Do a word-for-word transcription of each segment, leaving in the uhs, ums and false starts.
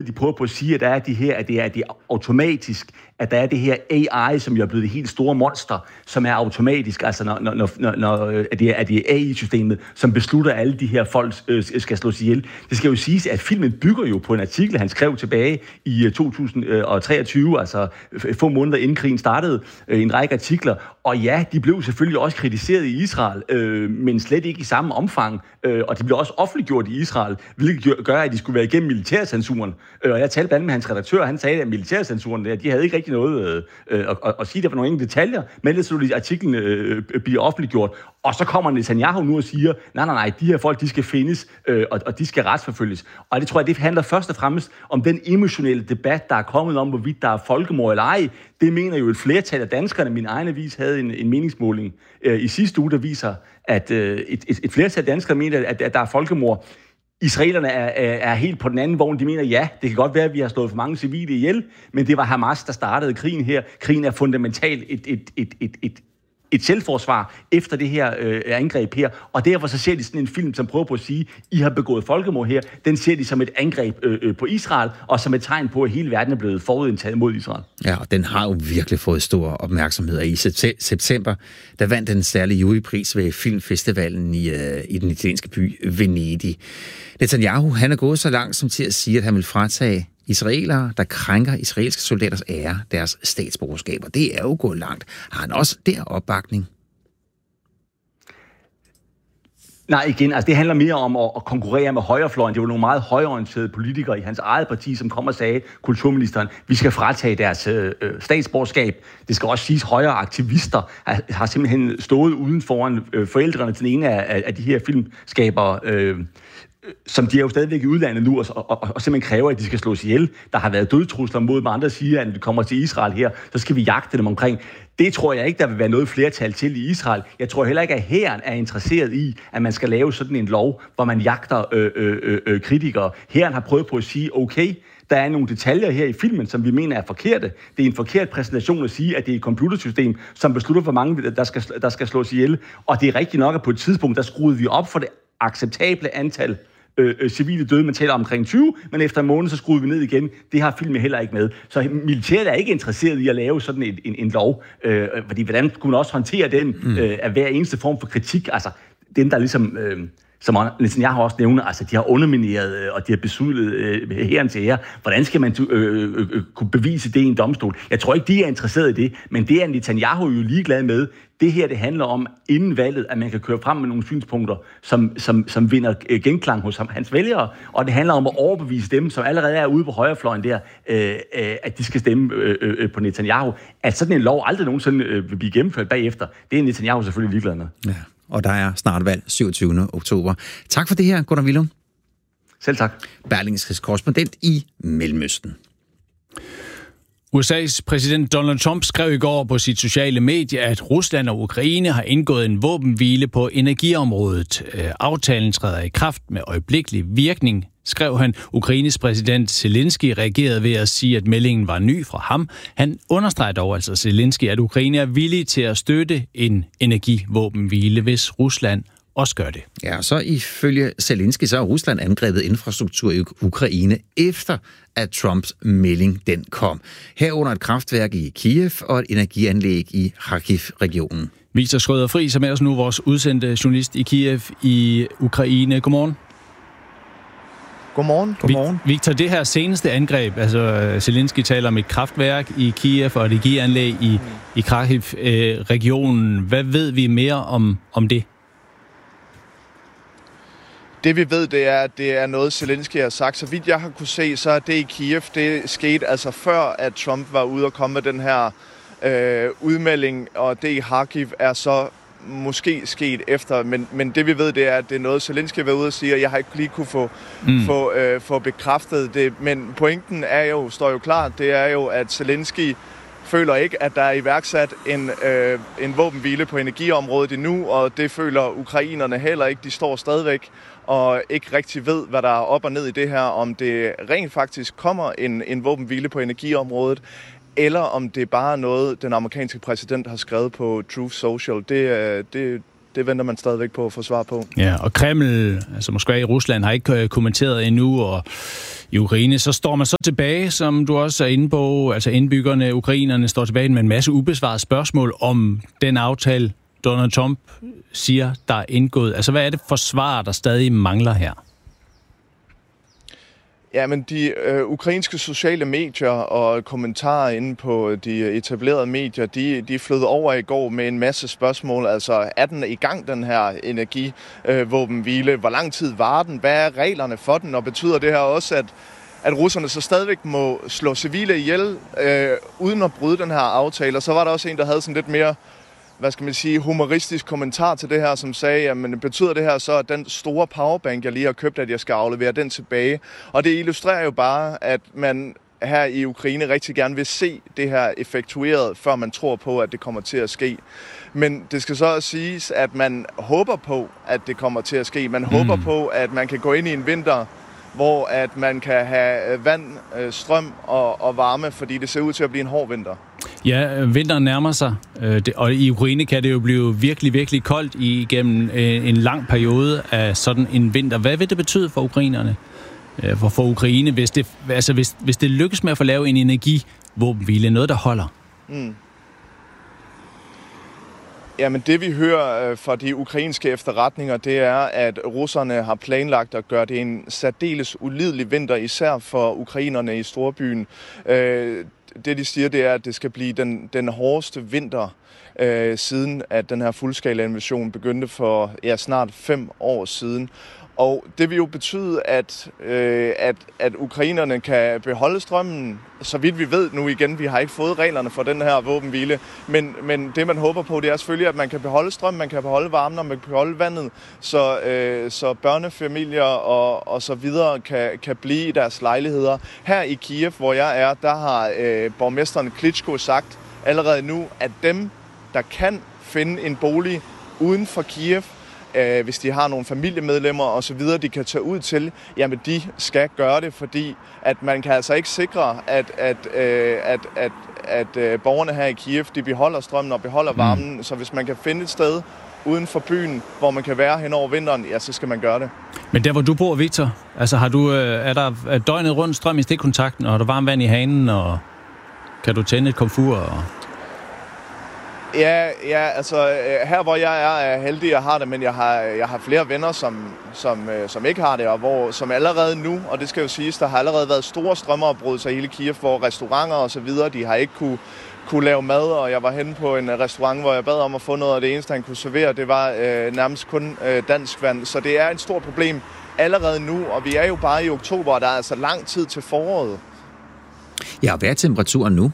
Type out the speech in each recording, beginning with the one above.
de prøver på at sige, at der er de her, at det er, at det er automatisk, at der er det her A I, som jo er blevet det helt store monster, som er automatisk, altså når, når, når, når at det er, at det er A I-systemet, som beslutter, at alle de her folk øh, skal slås ihjel. Det skal jo siges, at filmen bygger jo på en artikel, han skrev tilbage i to tusind og treogtyve, altså få måneder inden krigen startede, øh, en række artikler, og ja, de blev selvfølgelig også kritiseret i Israel, øh, men slet ikke i samme omfang, øh, og de blev også offentliggjort i Israel, hvilket gør, at de skulle være igennem militærcensuren. Øh, og jeg talte blandt andet med hans redaktør, han sagde, at militærcensuren, der, de havde ikke rigtig noget øh, at, at, at sige, der var nogle enkelte detaljer, men ellers så artiklen øh, bliver offentliggjort, og så kommer Netanyahu nu og siger, nej, nej, nej, de her folk, de skal findes, øh, og, og de skal retsforfølges. Og det tror jeg, det handler først og fremmest om den emotionelle debat, der er kommet om, hvorvidt der er folkemord eller ej. Det mener jo et flertal af danskerne. Min egen avis havde en, en meningsmåling øh, i sidste uge, der viser, at øh, et, et, et flertal af danskere mener, at, at der er folkemord. Israelerne er, er, er helt på den anden vogn. De mener, ja, det kan godt være, at vi har slået for mange civile ihjel, men det var Hamas, der startede krigen her. Krigen er fundamentalt et, et, et, et, et et selvforsvar efter det her øh, angreb her, og derfor så ser de sådan en film, som prøver på at sige, I har begået folkemord her, den ser de som et angreb øh, øh, på Israel, og som et tegn på, at hele verden er blevet forudindtaget mod Israel. Ja, og den har jo virkelig fået stor opmærksomhed. I september, der vandt den særlige jurypris ved filmfestivalen i, øh, i den italienske by Venedig. Netanyahu, han er gået så langt som til at sige, at han vil fratage israelere, der krænker israelske soldaters ære, deres statsborgerskaber. Det er jo gået langt. Har han også der opbakning? Nej, igen, altså det handler mere om at, at konkurrere med højrefløjen. Det var nogle meget højreorienterede politikere i hans eget parti, som kom og sagde, kulturministeren, vi skal fratage deres øh, statsborgerskab. Det skal også siges, højre aktivister har, har simpelthen stået uden foran øh, forældrene til den ene af, af de her filmskabere, øh, som de er jo stadigvæk i udlandet nu, og, og, og simpelthen kræver, at de skal slås ihjel. Der har været dødtrusler mod dem, andre siger, at når de kommer til Israel her, så skal vi jagte dem omkring. Det tror jeg ikke, der vil være noget flertal til i Israel. Jeg tror heller ikke, at hæren er interesseret i, at man skal lave sådan en lov, hvor man jagter øh, øh, øh, kritikere. Hæren har prøvet på at sige, okay, der er nogle detaljer her i filmen, som vi mener er forkerte. Det er en forkert præsentation at sige, at det er et computersystem, som beslutter, hvor mange der skal, der skal slås ihjel. Og det er rigtigt nok, at på et tidspunkt, der skruede vi op for det acceptable antal øh, civile døde. Man taler omkring tyve, men efter en måned, så skruede vi ned igen. Det har filmen heller ikke med. Så militæret er ikke interesseret i at lave sådan en, en, en lov. Øh, fordi hvordan kunne man også håndtere den øh, af hver eneste form for kritik? Altså, den der ligesom... Øh, som Netanyahu også nævner, altså de har undermineret øh, og de har besudlet øh, hæren til ære. Hvordan skal man øh, øh, øh, kunne bevise det i en domstol? Jeg tror ikke, de er interesseret i det, men det er Netanyahu jo ligeglad med. Det her, det handler om inden valget, at man kan køre frem med nogle synspunkter, som, som, som vinder genklang hos ham, hans vælgere, og det handler om at overbevise dem, som allerede er ude på højrefløjen der, øh, øh, at de skal stemme øh, øh, på Netanyahu. At sådan en lov aldrig nogensinde øh, vil blive gennemført bagefter, det er Netanyahu selvfølgelig ligeglad med. Ja. Og der er snart valg syvogtyvende oktober. Tak for det her, Gunnar Willum. Selv tak. Berlingskes korrespondent i Mellemøsten. U S A's præsident Donald Trump skrev i går på sit sociale medie, at Rusland og Ukraine har indgået en våbenhvile på energiområdet. Aftalen træder i kraft med øjeblikkelig virkning, skrev han. Ukraines præsident Zelensky reagerede ved at sige, at meldingen var ny fra ham. Han understreger dog altså Zelensky, at Ukraine er villig til at støtte en energivåbenhvile, hvis Rusland også gør det. Ja, så ifølge Zelensky, så har Rusland angrebet infrastruktur i Ukraine efter, at Trumps melding den kom. Herunder et kraftværk i Kiev og et energianlæg i Kharkiv-regionen. Victor Schrøder Friis er med os nu, vores udsendte journalist i Kiev i Ukraine. Godmorgen. Godmorgen. Godmorgen. Victor, det her seneste angreb, altså Zelensky taler om et kraftværk i Kiev og et energianlæg i, i Kharkiv-regionen. Hvad ved vi mere om, om det? Det vi ved, det er, at det er noget, Zelensky har sagt. Så vidt jeg har kunne se, så er det i Kiev. Det skete altså før, at Trump var ude og komme med den her øh, udmelding, og det i Kharkiv er så måske sket efter. Men, men det vi ved, det er, at det er noget, Zelensky var ude og sige, og jeg har ikke lige kunne få, mm. få, øh, få bekræftet det. Men pointen er jo, står jo klart, det er jo, at Zelensky føler ikke, at der er iværksat en, øh, en våbenhvile på energiområdet endnu, og det føler ukrainerne heller ikke. De står stadigvæk og ikke rigtig ved, hvad der er op og ned i det her, om det rent faktisk kommer en, en våbenhvile på energiområdet, eller om det bare er noget, den amerikanske præsident har skrevet på Truth Social. Det, det, det det venter man stadigvæk på at få svar på. Ja, og Kreml, altså Moskva i Rusland, har ikke kommenteret endnu, og i Ukraine, så står man så tilbage, som du også er inde på, altså indbyggerne, ukrainerne, står tilbage med en masse ubesvarede spørgsmål om den aftale, Donald Trump siger, der er indgået. Altså, hvad er det for svar, der stadig mangler her? Ja, men de øh, ukrainske sociale medier og kommentarer inde på de etablerede medier, de, de flød over i går med en masse spørgsmål. Altså, er den i gang, den her energivåbenhvile? Øh, Hvor lang tid var den? Hvad er reglerne for den? Og betyder det her også, at, at russerne så stadigvæk må slå civile ihjel øh, uden at bryde den her aftale? Og så var der også en, der havde sådan lidt mere, hvad skal man sige, humoristisk kommentar til det her, som sagde, jamen betyder det her så, at den store powerbank, jeg lige har købt, at jeg skal aflevere den tilbage? Og det illustrerer jo bare, at man her i Ukraine rigtig gerne vil se det her effektueret, før man tror på, at det kommer til at ske. Men det skal så også siges, at man håber på, at det kommer til at ske. Man mm. håber på, at man kan gå ind i en vinter, hvor at man kan have vand, strøm og, og varme, fordi det ser ud til at blive en hård vinter. Ja, vinteren nærmer sig, og i Ukraine kan det jo blive virkelig, virkelig koldt igennem en lang periode af sådan en vinter. Hvad vil det betyde for ukrainerne? For, for Ukraine, hvis det, altså hvis, hvis det lykkes med at få lavet en energivåbenhvile, noget der holder? Mm. Jamen det vi hører fra de ukrainske efterretninger, det er, at russerne har planlagt at gøre det en særdeles ulidelig vinter, især for ukrainerne i storbyen. Det de siger, det er, at det skal blive den, den hårdeste vinter, øh, siden at den her fuldskala invasion begyndte for ja, snart fem år siden. Og det vil jo betyde, at, øh, at, at ukrainerne kan beholde strømmen, så vidt vi ved nu igen. Vi har ikke fået reglerne for den her våbenhvile, men, men det man håber på, det er selvfølgelig, at man kan beholde strøm, man kan beholde varmen, og man kan beholde vandet, så, øh, så børnefamilier og, og så videre kan, kan blive i deres lejligheder. Her i Kiev, hvor jeg er, der har øh, borgmesteren Klitschko sagt allerede nu, at dem, der kan finde en bolig uden for Kiev, Øh, hvis de har nogle familiemedlemmer og så videre, de kan tage ud til, jamen de skal gøre det, fordi at man kan altså ikke sikre, at, at, øh, at, at, at øh, borgerne her i Kiev, de beholder strømmen og beholder varmen, mm. så hvis man kan finde et sted uden for byen, hvor man kan være hen over vinteren, ja, så skal man gøre det. Men der, hvor du bor, Victor, altså har du, er der er døgnet rundt strøm i stikkontakten, og har du varmt vand i hanen, og kan du tænde et komfur? Og Ja, ja, altså her hvor jeg er, er heldig, jeg har det, men jeg har, jeg har flere venner, som, som, som ikke har det, og hvor, som allerede nu, og det skal jo siges, der har allerede været store strømafbrud i hele Kiev, hvor restauranter og så videre, de har ikke kunne, kunne lave mad, og jeg var henne på en restaurant, hvor jeg bad om at få noget, og det eneste, han kunne servere, det var øh, nærmest kun øh, dansk vand, så det er et stort problem allerede nu, og vi er jo bare i oktober, og der er altså lang tid til foråret. Ja, hvad er temperaturen nu?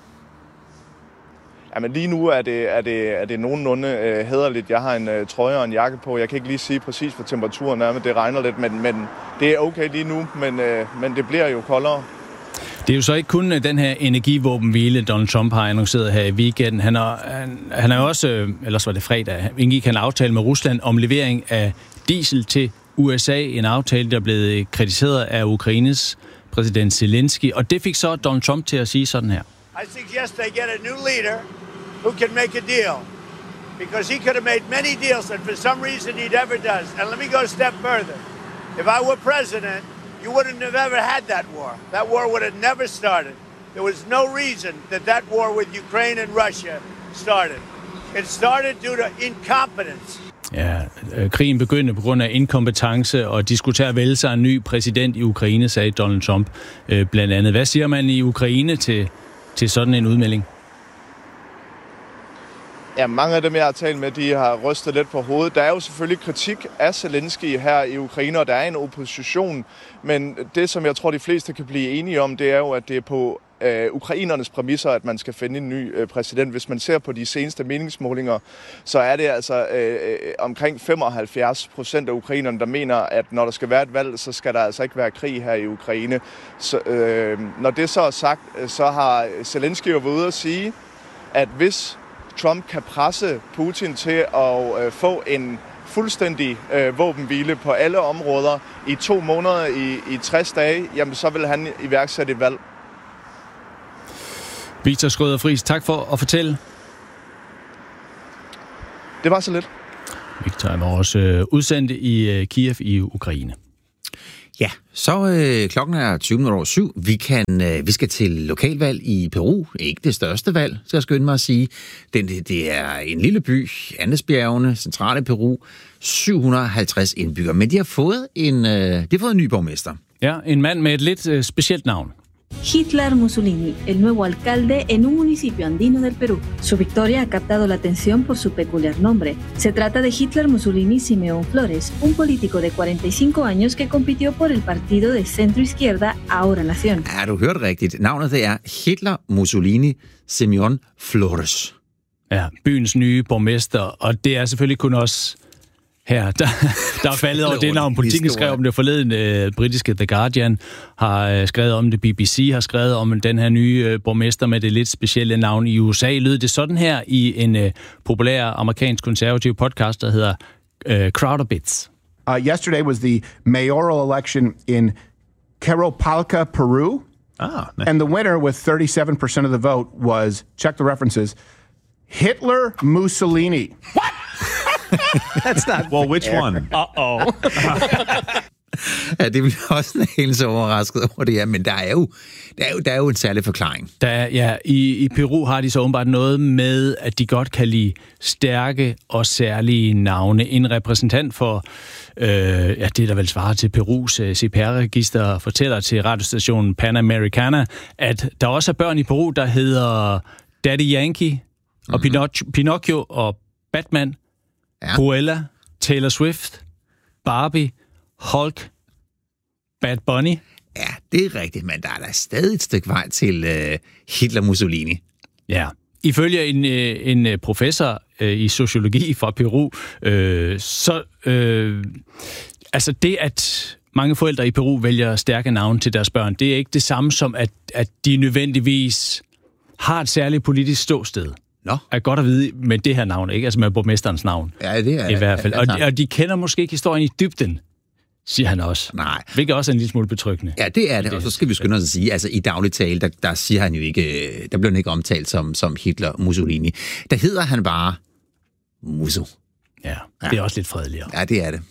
Jamen lige nu er det, er det, er det nogenlunde øh, hæderligt. Jeg har en øh, trøje og en jakke på. Jeg kan ikke lige sige præcis, hvad temperaturen er, men det regner lidt. Men, men det er okay lige nu, men, øh, men det bliver jo koldere. Det er jo så ikke kun den her energivåbenhvile, Donald Trump har annonceret her i weekenden. Han har, han, han er også, ellers var det fredag, indgik han aftale med Rusland om levering af diesel til U S A. En aftale, der er blevet kritiseret af Ukraines præsident Zelensky. Og det fik så Donald Trump til at sige sådan her. I suggest they get a new leader who can make a deal, because he could have made many deals that for some reason he never does. And let me go a step further. If I were president, you wouldn't have ever had that war. That war would have never started. There was no reason that that war with Ukraine and Russia started. It started due to incompetence. Ja, krigen begyndte på grund af inkompetence og diskuterer vælge sig en ny præsident i Ukraine, sagde Donald Trump øh, blandt andet. Hvad siger man i Ukraine til, til sådan en udmelding? Ja, mange af dem, jeg har talt med, de har rystet lidt på hovedet. Der er jo selvfølgelig kritik af Zelensky her i Ukraine, og der er en opposition. Men det, som jeg tror, de fleste kan blive enige om, det er jo, at det er på øh, ukrainernes præmisser, at man skal finde en ny øh, præsident. Hvis man ser på de seneste meningsmålinger, så er det altså øh, omkring femoghalvfjerds procent af ukrainerne, der mener, at når der skal være et valg, så skal der altså ikke være krig her i Ukraine. Så, øh, når det så er sagt, så har Zelensky jo været ude at sige, at hvis Trump kan presse Putin til at øh, få en fuldstændig øh, våbenhvile på alle områder i to måneder, i, i tres dage, jamen så vil han iværksætte et valg. Victor Schrøder Friis, tak for at fortælle. Det var så lidt. Viktor var også øh, udsendt i øh, Kiev i Ukraine. Ja, så øh, klokken er tyve minutter over syv. Vi, kan, øh, vi skal til lokalvalg i Peru. Ikke det største valg, skal jeg skynde mig at sige. Det, det, det er en lille by, Andesbjergene, centrale Peru. syv hundrede og halvtreds indbyggere. Men de har fået en, øh, de har fået en ny borgmester. Ja, en mand med et lidt øh, specielt navn. Hitler Mussolini, el nuevo alcalde en un municipio andino del Perú. Su victoria ha captado la atención por su peculiar nombre. Se trata de Hitler Mussolini Simeón Flores, un político de cuarenta y cinco años que compitió por el partido de centro-izquierda Ahora Nación. Ja, du hørte rigtigt. Navnet det er Hitler Mussolini Simeón Flores. Ja, byens nye borgmester, og det er selvfølgelig kun også her, der, der er faldet over det navn. Politikken skrev om det forleden. Øh, britiske The Guardian har øh, skrevet om det. B B C har skrevet om den her nye øh, borgmester med det lidt specielle navn. I U S A lød det sådan her i en øh, populær amerikansk konservativ podcast, der hedder øh, Crowder Bits. Uh, yesterday was the mayoral election in Queropalca, Peru. Ah, nice. And the winner with thirty-seven percent of the vote was, check the references, Hitler Mussolini. What? That's not well, which one? Uh-oh. Ja, det bliver også en helt så overrasket over det her, men der er jo, der er jo, der er jo en særlig forklaring. Der, ja, i, i Peru har de så åbenbart noget med, at de godt kan lide stærke og særlige navne. En repræsentant for, øh, ja, det der vel svarer til Perus uh, C P R-register, fortæller til radiostationen Panamericana, at der også er børn i Peru, der hedder Daddy Yankee, og mm-hmm. Pinoc- Pinocchio og Batman, ja. Cruella, Taylor Swift, Barbie, Hulk, Bad Bunny. Ja, det er rigtigt, men der er da stadig et stykke vej til uh, Hitler Mussolini. Ja, ifølge en, en professor øh, i sociologi fra Peru, øh, så øh, altså det, at mange forældre i Peru vælger stærke navne til deres børn, det er ikke det samme som, at, at de nødvendigvis har et særligt politisk ståsted. Nå. Er godt at vide med det her navn, ikke? Altså med borgmesterens navn. Ja, det er i hvert fald. Ja, og, de, og de kender måske ikke historien i dybden, siger han også. Nej. Hvilket også er en lille smule betryggende. Ja, det er det, og så skal vi skynde os at sige, altså i daglig tale, der, der siger han jo ikke, der bliver han ikke omtalt som, som Hitler Mussolini. Der hedder han bare Musso. Ja, det er ja. også lidt fredeligere. Ja, det er det.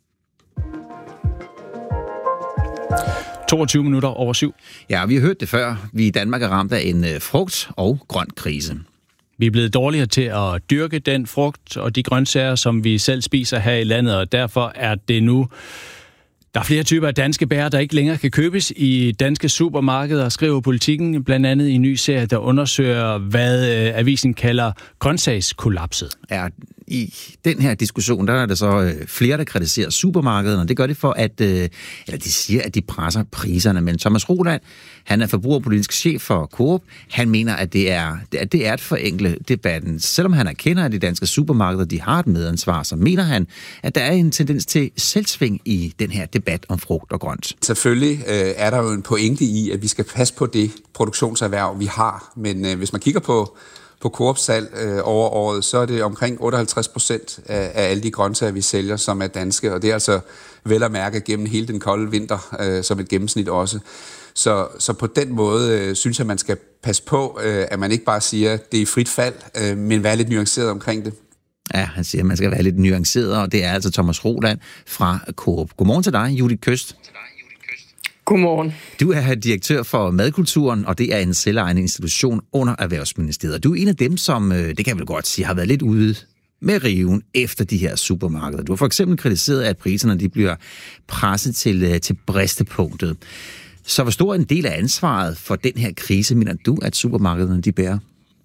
toogtyve minutter over syv. Ja, vi har hørt det før. Vi i Danmark er ramt af en frugt- og grønt-krise. Vi er blevet dårligere til at dyrke den frugt og de grøntsager, som vi selv spiser her i landet, og derfor er det nu... Der er flere typer af danske bær, der ikke længere kan købes i danske supermarkeder, skriver Politikken, blandt andet i en ny serie, der undersøger, hvad øh, avisen kalder grøntsagskollapset. Ja, i den her diskussion, der er der så øh, flere, der kritiserer supermarkederne, og det gør det for, at øh, eller de siger, at de presser priserne. Men Thomas Roland, han er forbrugerpolitisk chef for Coop, han mener, at det er, at det er at forenkle debatten. Selvom han erkender, at de danske supermarkeder, de har et medansvar, så mener han, at der er en tendens til selvsving i den her debat om frugt og grønt. Selvfølgelig øh, er der jo en pointe i, at vi skal passe på det produktionserhverv, vi har. Men øh, hvis man kigger på På Coops salg øh, over året, så er det omkring otteoghalvtreds procent af, af alle de grøntsager, vi sælger, som er danske. Og det er altså vel at mærke gennem hele den kolde vinter, øh, som et gennemsnit også. Så, så på den måde øh, synes jeg, man skal passe på, øh, at man ikke bare siger, at det er frit fald, øh, men være lidt nuanceret omkring det. Ja, han siger, at man skal være lidt nuanceret, og det er altså Thomas Roland fra Coop. Godmorgen til dig, Judith Køst. Godmorgen. Du er direktør for Madkulturen, og det er en selvejende institution under Erhvervsministeriet. Du er en af dem, som, det kan jeg vel godt sige, har været lidt ude med riven efter de her supermarkeder. Du har for eksempel kritiseret, at priserne de bliver presset til, til bristepunktet. Så hvor stor en del af ansvaret for den her krise, mener du, at supermarkederne de bærer?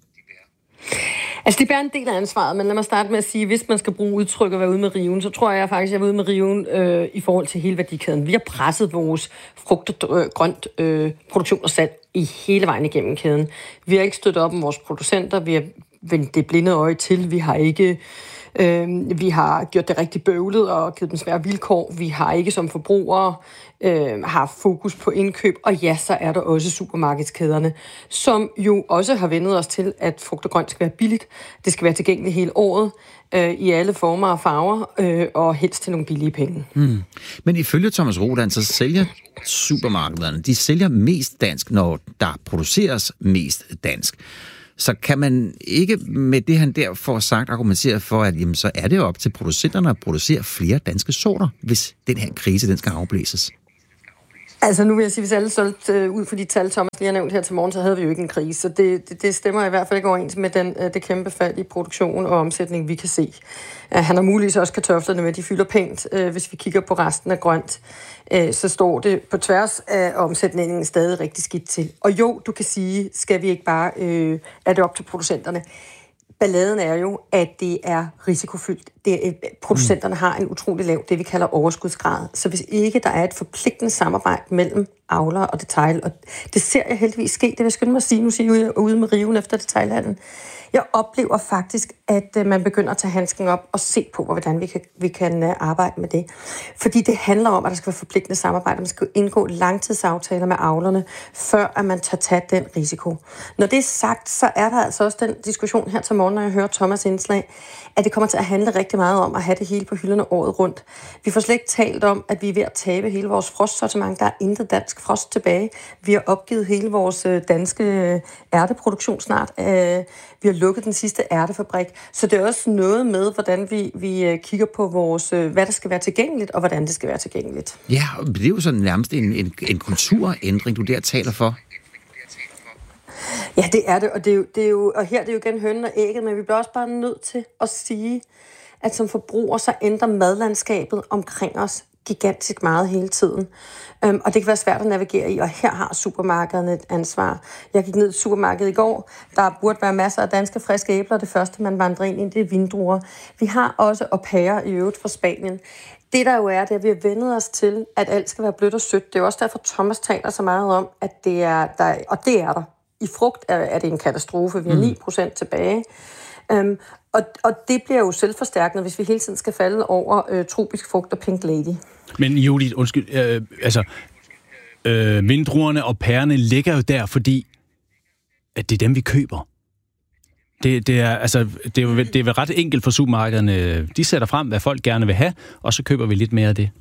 Altså, det bærer en del af ansvaret, men lad mig starte med at sige, hvis man skal bruge udtryk og være ude med riven, så tror jeg faktisk, at jeg er ude med riven øh, i forhold til hele værdikæden. Vi har presset vores frugt- og øh, grønt øh, produktion og salg i hele vejen igennem kæden. Vi har ikke støttet op om vores producenter, vi har vendt det blinde øje til, vi har ikke... Øh, vi har gjort det rigtig bøvlet og givet dem svære vilkår. Vi har ikke som forbrugere øh, haft fokus på indkøb. Og ja, så er der også supermarkedskæderne, som jo også har vendet os til, at frugt og grønt skal være billigt. Det skal være tilgængeligt hele året øh, i alle former og farver, øh, og helst til nogle billige penge. Hmm. Men ifølge Thomas Roland, så sælger supermarkederne, de sælger mest dansk, når der produceres mest dansk. Så kan man ikke med det, han der får sagt, argumentere for, at jamen, så er det jo op til producenterne at producere flere danske sorter, hvis den her krise, den skal afblæses? Altså nu vil jeg sige, hvis alle solgte øh, ud for de tal, Thomas lige har nævnt her til morgen, så havde vi jo ikke en krise. Så det, det, det stemmer i hvert fald ikke overens med den, øh, det kæmpe fald i produktion og omsætning, vi kan se. Uh, han har muligvis også kartoflerne med, de fylder pænt. Uh, hvis vi kigger på resten af grønt, uh, så står det på tværs af omsætningen stadig rigtig skidt til. Og jo, du kan sige, skal vi ikke bare, uh, er det op til producenterne? Balladen er jo, at det er risikofyldt. Det er, producenterne har en utrolig lav, det vi kalder overskudsgrad. Så hvis ikke der er et forpligtende samarbejde mellem avler og detail, og det ser jeg heldigvis ske, det vil jeg skynde mig at sige, nu siger jeg ude med riven efter detailhandlen. Jeg oplever faktisk, at man begynder at tage handsken op og se på, hvordan vi kan, vi kan arbejde med det. Fordi det handler om, at der skal være forpligtende samarbejde. Man skal indgå langtidsaftaler med avlerne, før at man tager tage den risiko. Når det er sagt, så er der altså også den diskussion her til morgen, når jeg hører Thomas' indslag, at det kommer til at handle rigtig meget om at have det hele på hylderne året rundt. Vi får slet ikke talt om, at vi er ved at tabe hele vores frostsortiment. Der er intet dansk frost tilbage. Vi har opgivet hele vores danske ærteproduktion snart. Vi har lukket den sidste ærtefabrik. Så det er også noget med, hvordan vi, vi kigger på vores, hvad der skal være tilgængeligt, og hvordan det skal være tilgængeligt. Ja, det er jo sådan nærmest en, en, en kulturændring, du der taler for. Ja, det er det, og, det er jo, det er jo, og her er det jo igen hønnen og ægget, men vi bliver også bare nødt til at sige, at som forbruger, så ændrer madlandskabet omkring os gigantisk meget hele tiden. Um, og det kan være svært at navigere i, og her har supermarkederne et ansvar. Jeg gik ned i supermarkedet i går. Der burde være masser af danske friske æbler. Det første, man vandrer ind i, det er vindruer. Vi har også au pair i øvrigt fra Spanien. Det der jo er, det er, at vi har vendet os til, at alt skal være blødt og sødt. Det er også derfor, Thomas taler så meget om, at det er der, og det er der. I frugt er, er det en katastrofe. Vi har ni procent tilbage. Um, og, og det bliver jo selvforstærkende, hvis vi hele tiden skal falde over øh, tropisk frugt og pink lady. Men Judith, undskyld, øh, altså, øh, vindruerne og pærerne ligger jo der, fordi at det er dem, vi køber. Det, det, er, altså, det, er jo, det er vel ret enkelt for supermarkederne. De sætter frem, hvad folk gerne vil have, og så køber vi lidt mere af det.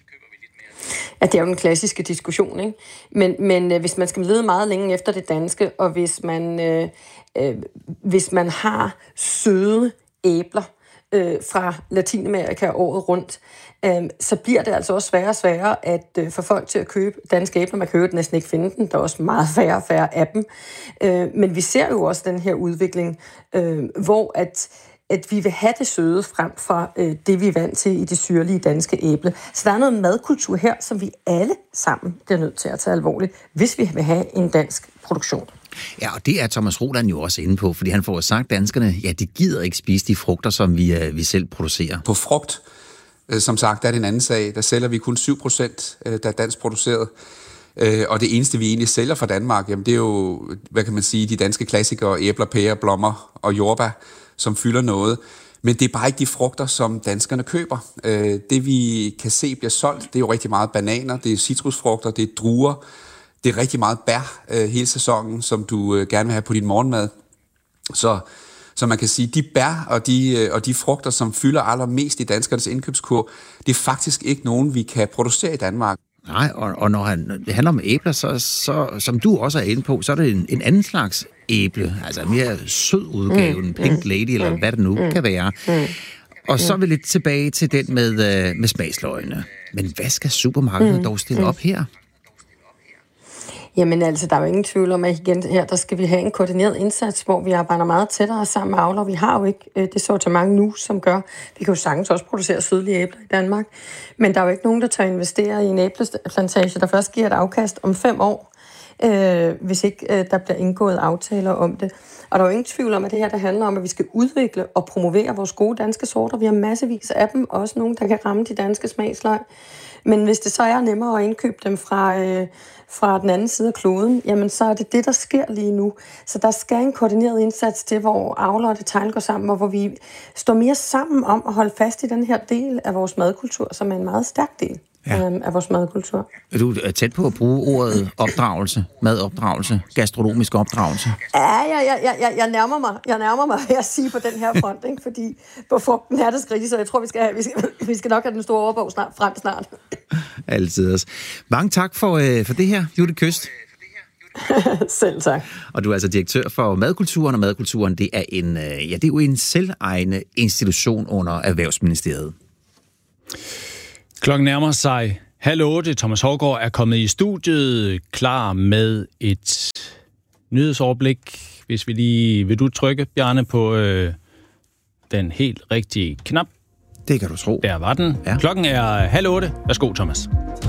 Ja, det er jo den klassiske diskussion, ikke? Men, men øh, hvis man skal lede meget længe efter det danske, og hvis man, øh, øh, hvis man har søde æbler øh, fra Latinamerika året rundt, øh, så bliver det altså også sværere og sværere at øh, få folk til at købe danske æbler. Man kan jo næsten ikke finde dem. Der er også meget færre og færre af dem. Øh, men vi ser jo også den her udvikling, øh, hvor at at vi vil have det søde frem for øh, det, vi er vant til i det syrlige danske æble. Så der er noget madkultur her, som vi alle sammen bliver nødt til at tage alvorligt, hvis vi vil have en dansk produktion. Ja, og det er Thomas Roland jo også inde på, fordi han får sagt, at danskerne, ja, de gider ikke spise de frugter, som vi, øh, vi selv producerer. På frugt, øh, som sagt, der er det en anden sag. Der sælger vi kun syv procent, øh, der er dansk produceret. Øh, og det eneste, vi egentlig sælger fra Danmark, jamen, det er jo, hvad kan man sige, de danske klassikere, æbler, pærer, blommer og jordbær, som fylder noget. Men det er bare ikke de frugter, som danskerne køber. Øh, det vi kan se bliver solgt, det er jo rigtig meget bananer, det er citrusfrugter, det er druer, det er rigtig meget bær øh, hele sæsonen, som du øh, gerne vil have på din morgenmad. Så, så man kan sige, de bær og de, øh, og de frugter, som fylder allermest i danskernes indkøbskurv, det er faktisk ikke nogen, vi kan producere i Danmark. Nej, og, og når han, det handler om æbler, så, så, som du også er inde på, så er det en, en anden slags æble, altså en mere sød udgave, mm, en pink lady, mm, eller hvad det nu mm, kan være. Mm, og så er vi lidt tilbage til den med, uh, med smagsløgene. Men hvad skal supermarkedet mm, dog stille mm. op her? Jamen altså, der er jo ingen tvivl om, at igen her, der skal vi have en koordineret indsats, hvor vi arbejder meget tættere sammen med avler. Vi har jo ikke øh, det sortiment nu, som gør, vi kan jo sagtens også producere sydlige æbler i Danmark, men der er jo ikke nogen, der tør investere i en æbleplantage, der først giver et afkast om fem år, øh, hvis ikke øh, der bliver indgået aftaler om det. Og der er jo ingen tvivl om, at det her, der handler om, at vi skal udvikle og promovere vores gode danske sorter. Vi har massevis af dem, også nogle, der kan ramme de danske smagsløg. Men hvis det så er nemmere at indkøbe dem fra, øh, fra den anden side af kloden, jamen så er det det, der sker lige nu. Så der skal en koordineret indsats til, hvor avler og detail går sammen, og hvor vi står mere sammen om at holde fast i den her del af vores madkultur, som er en meget stærk del ja. øh, af vores madkultur. Er du tæt på at bruge ordet opdragelse, madopdragelse, gastronomisk opdragelse? Ja, jeg, jeg, jeg, jeg nærmer mig, jeg nærmer mig at sige på den her front, ikke? Fordi på frugten er det skridt, så jeg tror, vi skal, have, vi, skal, vi skal nok have den store overbog snart, frem snart. Altid også. Mange tak for, øh, for det her, Judith Køst. Selv tak. Og du er altså direktør for Madkulturen, og Madkulturen, det er en, ja, det er jo en selvejende institution under Erhvervsministeriet. Klokken nærmer sig halv otte. Thomas Haugaard er kommet i studiet, klar med et nyhedsoverblik. Hvis vi lige... Vil du trykke, Bjarne, på øh, den helt rigtige knap? Det kan du tro. Der var den. Ja. Klokken er halv otte. Værsgo, Thomas.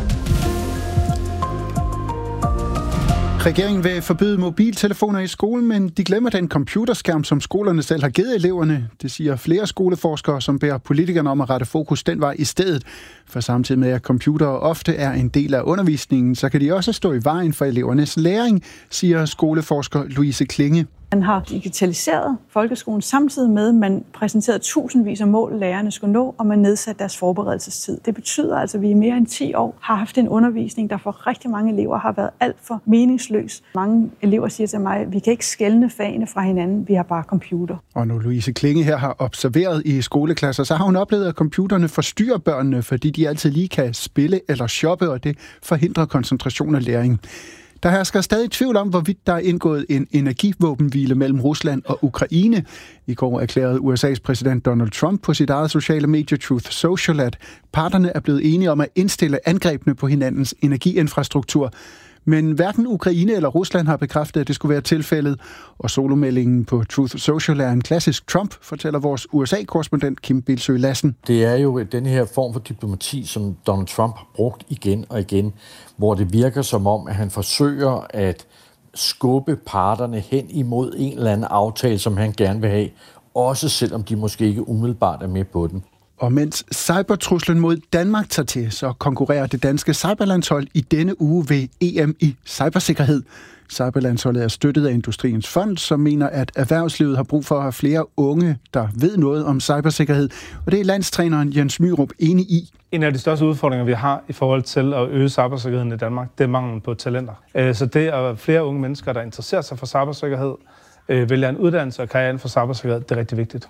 Regeringen vil forbyde mobiltelefoner i skolen, men de glemmer den computerskærm, som skolerne selv har givet eleverne. Det siger flere skoleforskere, som beder politikerne om at rette fokus den vej i stedet. For samtidig med, at computere ofte er en del af undervisningen, så kan de også stå i vejen for elevernes læring, siger skoleforsker Louise Klinge. Man har digitaliseret folkeskolen samtidig med, at man præsenterede tusindvis af mål, lærerne skulle nå, og man nedsatte deres forberedelsestid. Det betyder altså, at vi i mere end ti år har haft en undervisning, der for rigtig mange elever har været alt for meningsløs. Mange elever siger til mig, at vi kan ikke skelne fagene fra hinanden, vi har bare computer. Og når Louise Klinge her har observeret i skoleklasser, så har hun oplevet, at computerne forstyrrer børnene, fordi de altid lige kan spille eller shoppe, og det forhindrer koncentration og læring. Der hersker stadig tvivl om, hvorvidt der er indgået en energivåbenhvile mellem Rusland og Ukraine. I går erklærede U S A's præsident Donald Trump på sit eget sociale medie Truth Social, at parterne er blevet enige om at indstille angrebene på hinandens energiinfrastruktur. Men hverken Ukraine eller Rusland har bekræftet, at det skulle være tilfældet. Og solomeldingen på Truth Social er en klassisk Trump, fortæller vores U S A-korrespondent Kim Bilsøe Lassen. Det er jo den her form for diplomati, som Donald Trump har brugt igen og igen, hvor det virker som om, at han forsøger at skubbe parterne hen imod en eller anden aftale, som han gerne vil have, også selvom de måske ikke umiddelbart er med på den. Og mens cybertruslen mod Danmark tager til, så konkurrerer det danske cyberlandshold i denne uge ved E M i cybersikkerhed. Cyberlandsholdet er støttet af Industriens Fond, som mener, at erhvervslivet har brug for at have flere unge, der ved noget om cybersikkerhed. Og det er landstræneren Jens Myrup enig i. En af de største udfordringer, vi har i forhold til at øge cybersikkerheden i Danmark, det er manglen på talenter. Så det er flere unge mennesker, der interesserer sig for cybersikkerhed, vælger en uddannelse og karriere inden for cybersikkerhed, det er rigtig vigtigt,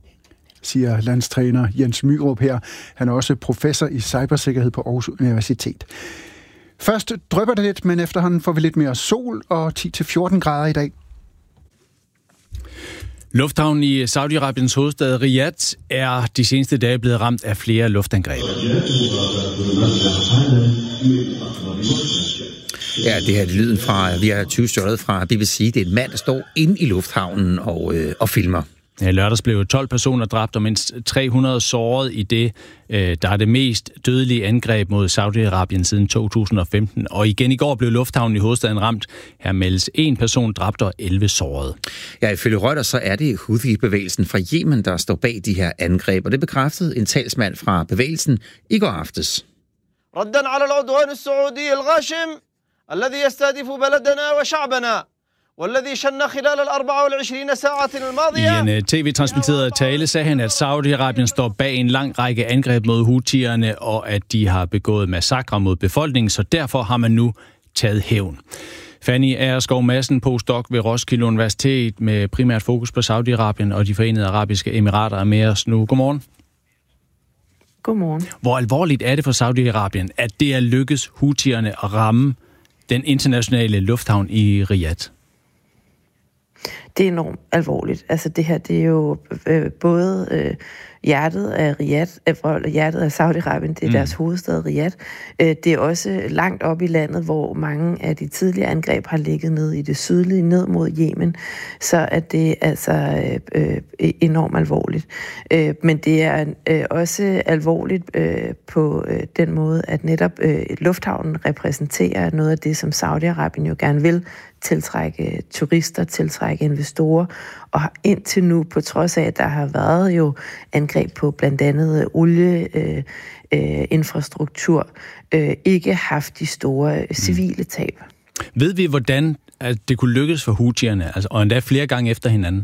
siger landstræner Jens Myrup her. Han er også professor i cybersikkerhed på Aarhus Universitet. Først drypper det lidt, men efterhånden får vi lidt mere sol og ti til fjorten grader i dag. Lufthavnen i Saudi-Arabiens hovedstad Riyadh er de seneste dage blevet ramt af flere luftangreb. Ja, det her er lyden fra, vi har tyve-stjålet fra B B C. Det er en mand, der står inde i lufthavnen og, øh, og filmer. Ja, lørdags blev tolv personer dræbt og mindst tre hundrede såret i det, øh, der er det mest dødelige angreb mod Saudi-Arabien siden to tusind og femten. Og igen i går blev lufthavnen i hovedstaden ramt. Her meldes en person dræbt og elleve såret. Ja, ifølge Reuters så er det Houthi-bevægelsen fra Yemen, der står bag de her angreb. Og det bekræftede en talsmand fra bevægelsen i går aftes. Raddan ala al-udwan al-saudi al-ghashim alladhi yastahdifu baladana wa sha'bana. I en tv-transmitteret tale sagde han, at Saudi-Arabien står bag en lang række angreb mod Houthierne, og at de har begået massakre mod befolkningen, så derfor har man nu taget hævn. Fanny Agerskov Madsen, postdoc ved Roskilde Universitet, med primært fokus på Saudi-Arabien og de Forenede Arabiske Emirater, er med os nu. Godmorgen. Godmorgen. Hvor alvorligt er det for Saudi-Arabien, at det er lykkes Houthierne at ramme den internationale lufthavn i Riyadh? Det er enormt alvorligt. Altså det her, det er jo øh, både øh, hjertet af Riyadh, øh, hjertet af Saudi-Arabien, det er mm. deres hovedstad Riyadh. Øh, det er også langt op i landet, hvor mange af de tidligere angreb har ligget ned i det sydlige, ned mod Yemen. Så at det er altså øh, enormt alvorligt. Øh, men det er øh, også alvorligt øh, på øh, den måde, at netop øh, lufthavnen repræsenterer noget af det, som Saudi-Arabien jo gerne vil, tiltrække turister, tiltrække investorer, og har indtil nu, på trods af, at der har været jo angreb på blandt andet olieinfrastruktur, øh, øh, ikke haft de store øh, civile tab. Ved vi, hvordan at det kunne lykkes for Houthierne, altså, og endda flere gange efter hinanden?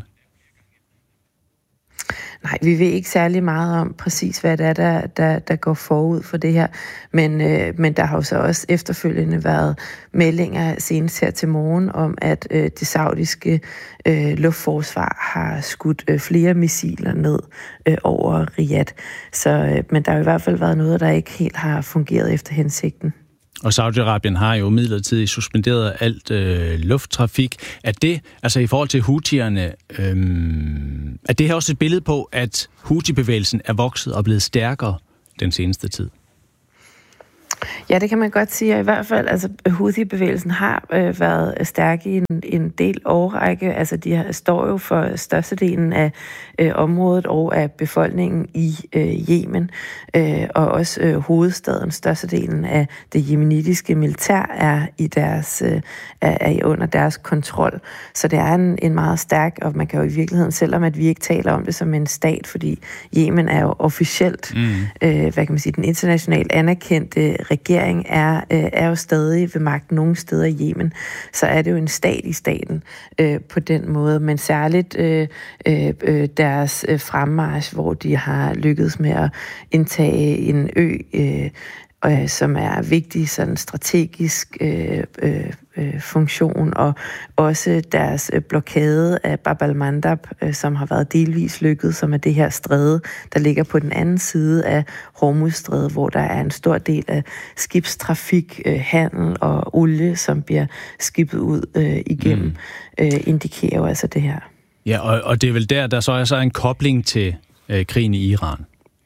Nej, vi ved ikke særlig meget om præcis, hvad det er, der, der, der går forud for det her. Men, øh, men der har jo så også efterfølgende været meldinger senest her til morgen om, at øh, det saudiske øh, luftforsvar har skudt øh, flere missiler ned øh, over Riyadh. Så, øh, men der har i hvert fald været noget, der ikke helt har fungeret efter hensigten. Og Saudi-Arabien har jo midlertidigt suspenderet alt øh, lufttrafik. Er det, altså i forhold til Houthierne, øh, er det her også et billede på, at Houthi-bevægelsen er vokset og blevet stærkere den seneste tid? Ja, det kan man godt sige, og i hvert fald, altså Houthi-bevægelsen har øh, været stærk i en, en del årrække. Altså de har, står jo for størstedelen af øh, området og af befolkningen i øh, Yemen, øh, og også øh, hovedstaden, størstedelen af det yemenitiske militær er i deres øh, er, er under deres kontrol. Så det er en, en meget stærk, og man kan jo i virkeligheden, selvom at vi ikke taler om det som en stat, fordi Yemen er jo officielt, mm. øh, hvad kan man sige, den internationalt anerkendte regering er, øh, er jo stadig ved magten nogle steder i Yemen, så er det jo en stat i staten øh, på den måde, men særligt øh, øh, deres øh, fremmarch, hvor de har lykkedes med at indtage en ø, øh, øh, som er vigtig sådan strategisk øh, øh, øh, funktion, og også deres øh, blokade af Bab al-Mandab, øh, som har været delvis lykket, som er det her stræde, der ligger på den anden side af Hormuzstrædet, hvor der er en stor del af skibstrafik, øh, handel og olie, som bliver skibet ud øh, igennem, mm. øh, indikerer jo altså det her. Ja, og, og det er vel der, der så er så en kobling til øh, krigen i Iran.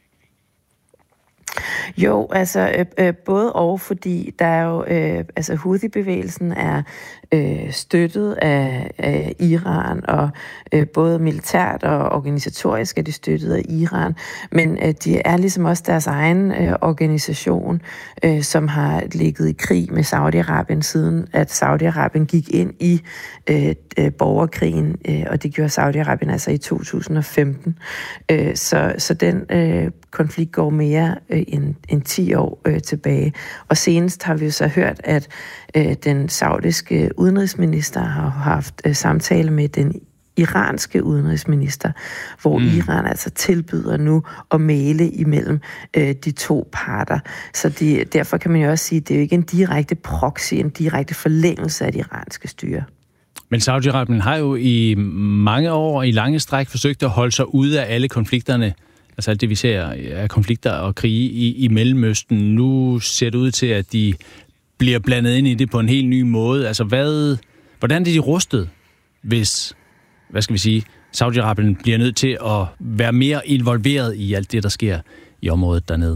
Jo, altså øh, øh, både og, fordi der er jo, øh, altså Houthi-bevægelsen er øh, støttet af, af Iran, og øh, både militært og organisatorisk er de støttet af Iran, men øh, de er ligesom også deres egen øh, organisation, øh, som har ligget i krig med Saudi-Arabien siden, at Saudi-Arabien gik ind i øh, øh, borgerkrigen, øh, og det gjorde Saudi-Arabien altså i to tusind og femten. Øh, så, så den øh, konflikt går mere øh, end, end ti år øh, tilbage. Og senest har vi jo så hørt, at øh, den saudiske udenrigsminister har haft øh, samtale med den iranske udenrigsminister, hvor mm. Iran altså tilbyder nu at mægle imellem øh, de to parter. Så de, derfor kan man jo også sige, at det er jo ikke en direkte proxy, en direkte forlængelse af det iranske styre. Men Saudi-Arabien har jo i mange år, i lange stræk, forsøgt at holde sig ude af alle konflikterne, altså det vi ser af konflikter og krige i, i Mellemøsten. Nu ser det ud til, at de bliver blandet ind i det på en helt ny måde. Altså hvad, hvordan er de rustet, hvis, hvad skal vi sige, Saudi-Arabien bliver nødt til at være mere involveret i alt det, der sker i området dernede?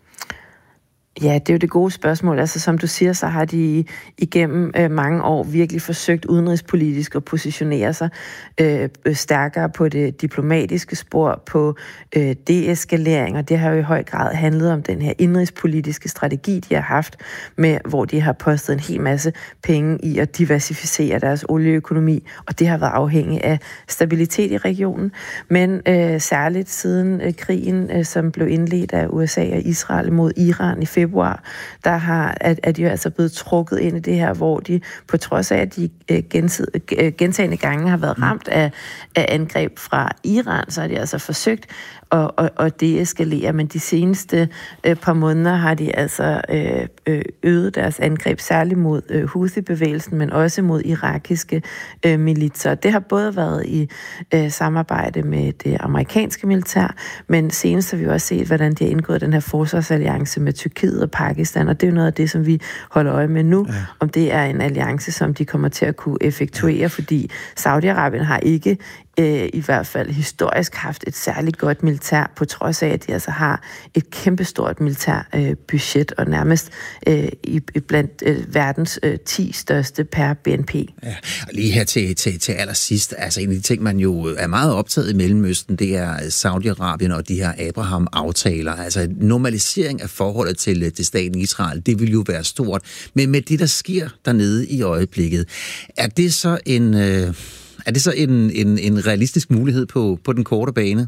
Ja, det er jo det gode spørgsmål. Altså, som du siger, så har de igennem øh, mange år virkelig forsøgt udenrigspolitisk at positionere sig øh, stærkere på det diplomatiske spor, på øh, deeskalering, og det har jo i høj grad handlet om den her indrigspolitiske strategi, de har haft, med, hvor de har postet en hel masse penge i at diversificere deres olieøkonomi, og det har været afhængigt af stabilitet i regionen. Men øh, særligt siden øh, krigen, øh, som blev indledt af U S A og Israel mod Iran i februar, der har, at, at de jo altså blevet trukket ind i det her, hvor de, på trods af, at de øh, gensid, øh, gentagende gange har været ramt af, af angreb fra Iran, så har de altså forsøgt at, at, at deeskalere, men de seneste øh, par måneder har de altså øh, øh, øget deres angreb, særligt mod øh, Houthi-bevægelsen, men også mod irakiske øh, militser. Det har både været i øh, samarbejde med det amerikanske militær, men senest har vi også set, hvordan de har indgået den her forsvarsalliance med Tyrkiet og Pakistan, og det er jo noget af det, som vi holder øje med nu, ja. Om det er en alliance, som de kommer til at kunne effektuere, fordi Saudi-Arabien har ikke øh, i hvert fald historisk haft et særligt godt militær, på trods af, at de altså har et kæmpestort militær øh, budget, og nærmest øh, i, blandt øh, verdens øh, ti største per B N P. Ja, og lige her til, til, til allersidst, altså en af de ting, man jo er meget optaget i Mellemøsten, det er Saudi-Arabien og de her Abraham-aftaler, altså normalisering af forholdet til, til staten Israel, det vil jo være stort, men med det, der sker dernede i øjeblikket, er det så en... Øh, Er det så en, en, en realistisk mulighed på, på den korte bane?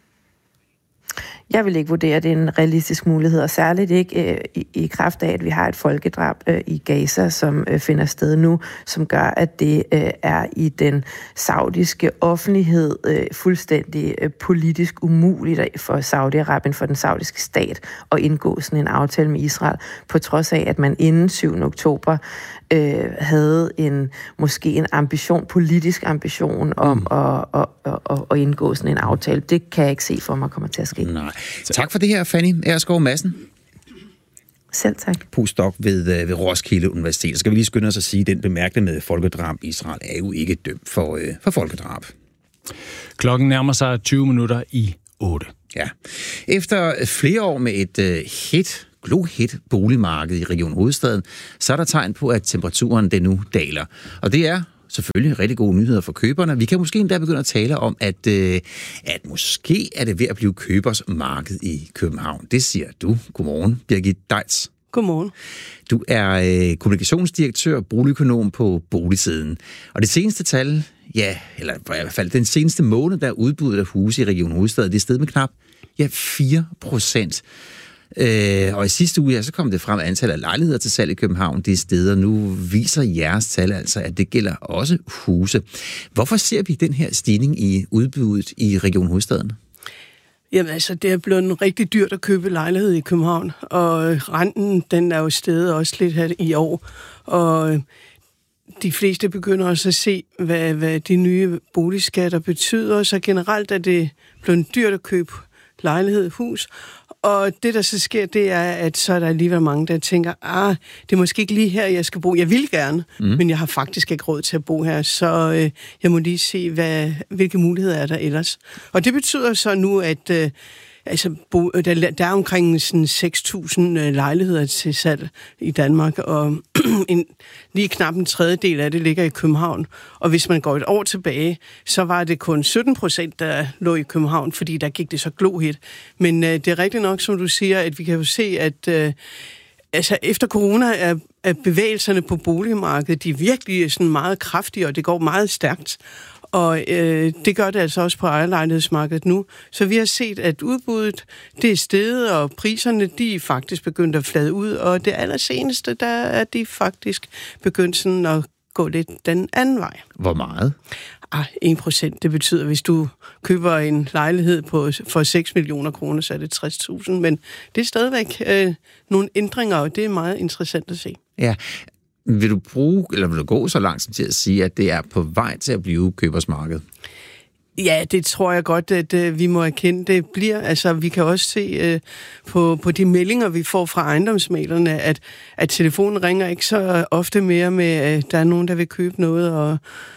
Jeg vil ikke vurdere, at det er en realistisk mulighed, og særligt ikke øh, i, i kraft af, at vi har et folkedrab øh, i Gaza, som øh, finder sted nu, som gør, at det øh, er i den saudiske offentlighed øh, fuldstændig øh, politisk umuligt for Saudi-Arabien, for den saudiske stat, at indgå sådan en aftale med Israel, på trods af, at man inden syvende oktober øh, havde en måske en ambition, politisk ambition om mm. at, at, at, at, at indgå sådan en aftale. Det kan jeg ikke se for mig kommer til at ske. Nej. Tak for det her, Fanny Ersgaard Madsen. Selv tak. Postdoc ved, ved Roskilde Universitet. Så skal vi lige skynde os at sige, at den bemærkning med folkedrab i Israel er jo ikke dømt for, øh, for folkedrab. Klokken nærmer sig tyve minutter i otte. Ja. Efter flere år med et øh, hit, glohit boligmarked i Region Hovedstaden, så er der tegn på, at temperaturen den nu daler. Og det er selvfølgelig rigtig gode nyheder for køberne. Vi kan måske endda begynde at tale om, at, øh, at måske er det ved at blive købers marked i København. Det siger du. Godmorgen, Birgit Deitz. Godmorgen. Du er øh, kommunikationsdirektør og boligøkonom på boligsiden. Og det seneste tal, ja, eller i hvert fald den seneste måned, der er udbuddet af huse i Region Hovedstaden, det er steget med knap ja, fire procent. Øh, og i sidste uge, ja, så kom det frem, at antallet af lejligheder til salg i København, det er steder. Nu viser jeres tal altså, at det gælder også huse. Hvorfor ser vi den her stigning i udbuddet i Region Hovedstaden? Jamen altså, det er blevet rigtig dyrt at købe lejlighed i København, og renten, den er jo steget også lidt her i år, og de fleste begynder også at se, hvad, hvad de nye boligskatter betyder, så generelt er det blevet dyrt at købe lejlighed, hus, og det, der så sker, det er, at så er der alligevel mange, der tænker, ah, det er måske ikke lige her, jeg skal bo. Jeg vil gerne, mm. men jeg har faktisk ikke råd til at bo her, så øh, jeg må lige se, hvad, hvilke muligheder er der ellers. Og det betyder så nu, at øh, altså, bo, der, der er omkring sådan seks tusind øh, lejligheder til salg i Danmark, og en, lige knap en tredjedel af det ligger i København. Og hvis man går et år tilbage, så var det kun sytten procent, der lå i København, fordi der gik det så glohit. Men øh, det er rigtigt nok, som du siger, at vi kan jo se, at øh, altså, efter corona er, er bevægelserne på boligmarkedet, de er virkelig sådan meget kraftige, og det går meget stærkt. Og øh, det gør det altså også på ejerlejlighedsmarkedet nu. Så vi har set, at udbuddet, det er steget, og priserne, de er faktisk begyndt at flade ud. Og det allerseneste, der er de faktisk begyndt sådan at gå lidt den anden vej. Hvor meget? Ah, en procent. Det betyder, hvis du køber en lejlighed på, for seks millioner kroner, så er det tres tusind. Men det er stadigvæk øh, nogle ændringer, og det er meget interessant at se. Ja. Vil du bruge, eller vil du gå så langt som til at sige, at det er på vej til at blive købersmarked? Ja, det tror jeg godt, at øh, vi må erkende, det bliver. Altså, vi kan også se øh, på, på de meldinger, vi får fra ejendomsmæglerne, at, at telefonen ringer ikke så ofte mere med, at der er nogen, der vil købe noget, og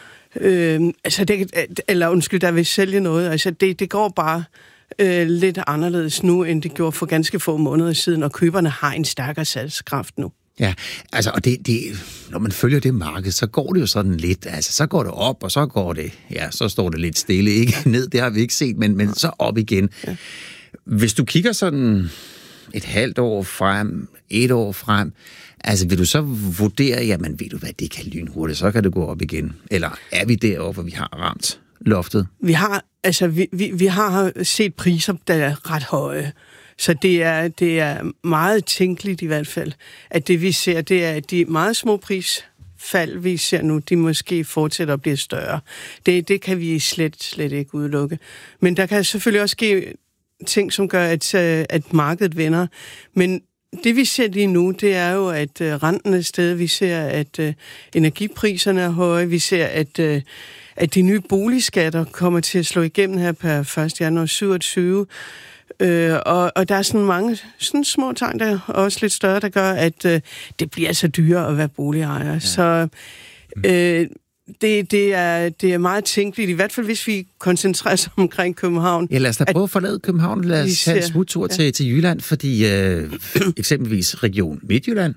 øh, altså det, eller undskyld, der vil sælge noget. Altså, det, det går bare øh, lidt anderledes nu, end det gjorde for ganske få måneder siden, og køberne har en stærkere salgskraft nu. Ja, altså, og det, det, når man følger det marked, så går det jo sådan lidt, altså, så går det op, og så går det, ja, så står det lidt stille, ikke ned, det har vi ikke set, men, men så op igen. Ja. Hvis du kigger sådan et halvt år frem, et år frem, altså, vil du så vurdere, jamen, ved du hvad, det kan lynhurtigt, så kan det gå op igen, eller er vi deroppe, hvor vi har ramt loftet? Vi har, altså, vi, vi, vi har set priser, der er ret høje. Så det er, det er meget tænkeligt i hvert fald, at det vi ser, det er, at de meget små prisfald, vi ser nu, de måske fortsætter at blive større. Det, det kan vi slet, slet ikke udelukke. Men der kan selvfølgelig også ske ting, som gør, at, at markedet vender. Men det vi ser lige nu, det er jo, at renten er stedet. Vi ser, at uh, energipriserne er høje. Vi ser, at, uh, at de nye boligskatter kommer til at slå igennem her per første januar syvogtyve. Øh, og, og der er sådan mange sådan små tegn, der er også lidt større, der gør, at øh, det bliver så dyrere at være boligejer. Ja. Så øh, det, det, er, det er meget tænkeligt, i hvert fald hvis vi koncentrerer os omkring København. Ja, lad os da prøve at forlade København. Lad os tage en smuttur ja. til, til Jylland, fordi øh, eksempelvis Region Midtjylland.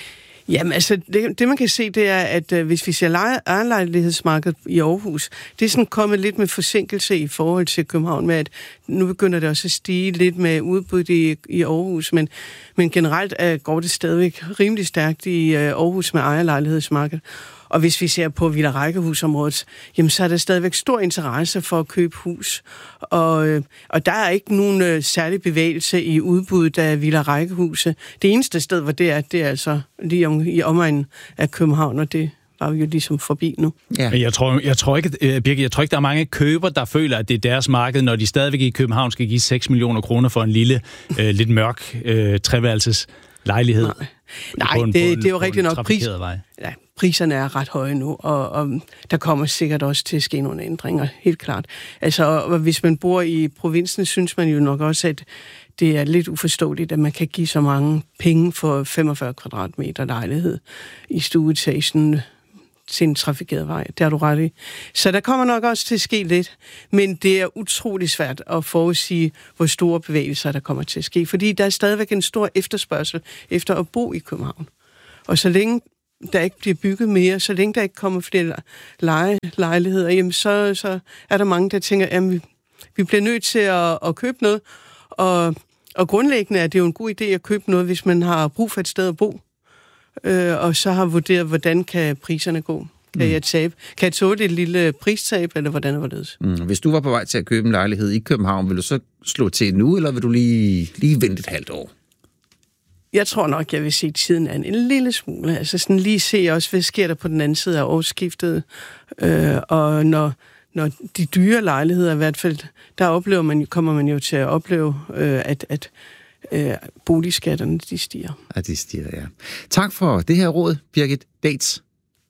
Jamen altså, det, det man kan se, det er, at øh, hvis vi ser ejerlejlighedsmarkedet i Aarhus, det er sådan kommet lidt med forsinkelse i forhold til København, med at nu begynder det også at stige lidt med udbud i, i Aarhus, men, men generelt øh, går det stadigvæk rimelig stærkt i øh, Aarhus med ejerlejlighedsmarkedet. Og hvis vi ser på Villa Rækkehusområdet, jamen så er der stadigvæk stor interesse for at købe hus. Og, øh, og der er ikke nogen øh, særlig bevægelse i udbuddet af Villa Rækkehuse. Det eneste sted, hvor det er, det er altså lige om, i omegnen af København, og det var vi jo ligesom forbi nu. Ja. Men jeg tror, jeg tror ikke, Birgit, jeg tror ikke, der er mange købere, der føler, at det er deres marked, når de stadigvæk i København skal give seks millioner kroner for en lille, øh, lidt mørk øh, treværelses lejlighed. Nej, Nej en, det, en, det er jo rigtigt nok. Pris, vej. Ja, priserne er ret høje nu, og, og der kommer sikkert også til at ske nogle ændringer, helt klart. Altså, og hvis man bor i provinsen, synes man jo nok også, at det er lidt uforståeligt, at man kan give så mange penge for femogfyrre kvadratmeter lejlighed i stueetagen til en trafikeret vej. Det har du ret i. Så der kommer nok også til at ske lidt, men det er utrolig svært at forudsige, hvor store bevægelser der kommer til at ske, fordi der er stadigvæk en stor efterspørgsel efter at bo i København. Og så længe der ikke bliver bygget mere, så længe der ikke kommer flere leje, lejligheder, jamen så, så er der mange, der tænker, at vi, vi bliver nødt til at, at købe noget, og, og grundlæggende er det jo en god idé at købe noget, hvis man har brug for et sted at bo, øh, og så har vurderet, hvordan kan priserne gå. Kan mm. jeg tabe? Kan jeg tåle et lille pristab, eller hvordan var det? Mm. Hvis du var på vej til at købe en lejlighed i København, vil du så slå til nu, eller vil du lige, lige vente et halvt år? Jeg tror nok, jeg vil se tiden an en lille smule. Altså sådan lige se også, hvad sker der på den anden side af årsskiftet. Øh, og når, når de dyre lejligheder i hvert fald, der oplever man, kommer man jo til at opleve, øh, at, at øh, boligskatterne, de stiger. Ja, de stiger, ja. Tak for det her råd, Birgit Daetz.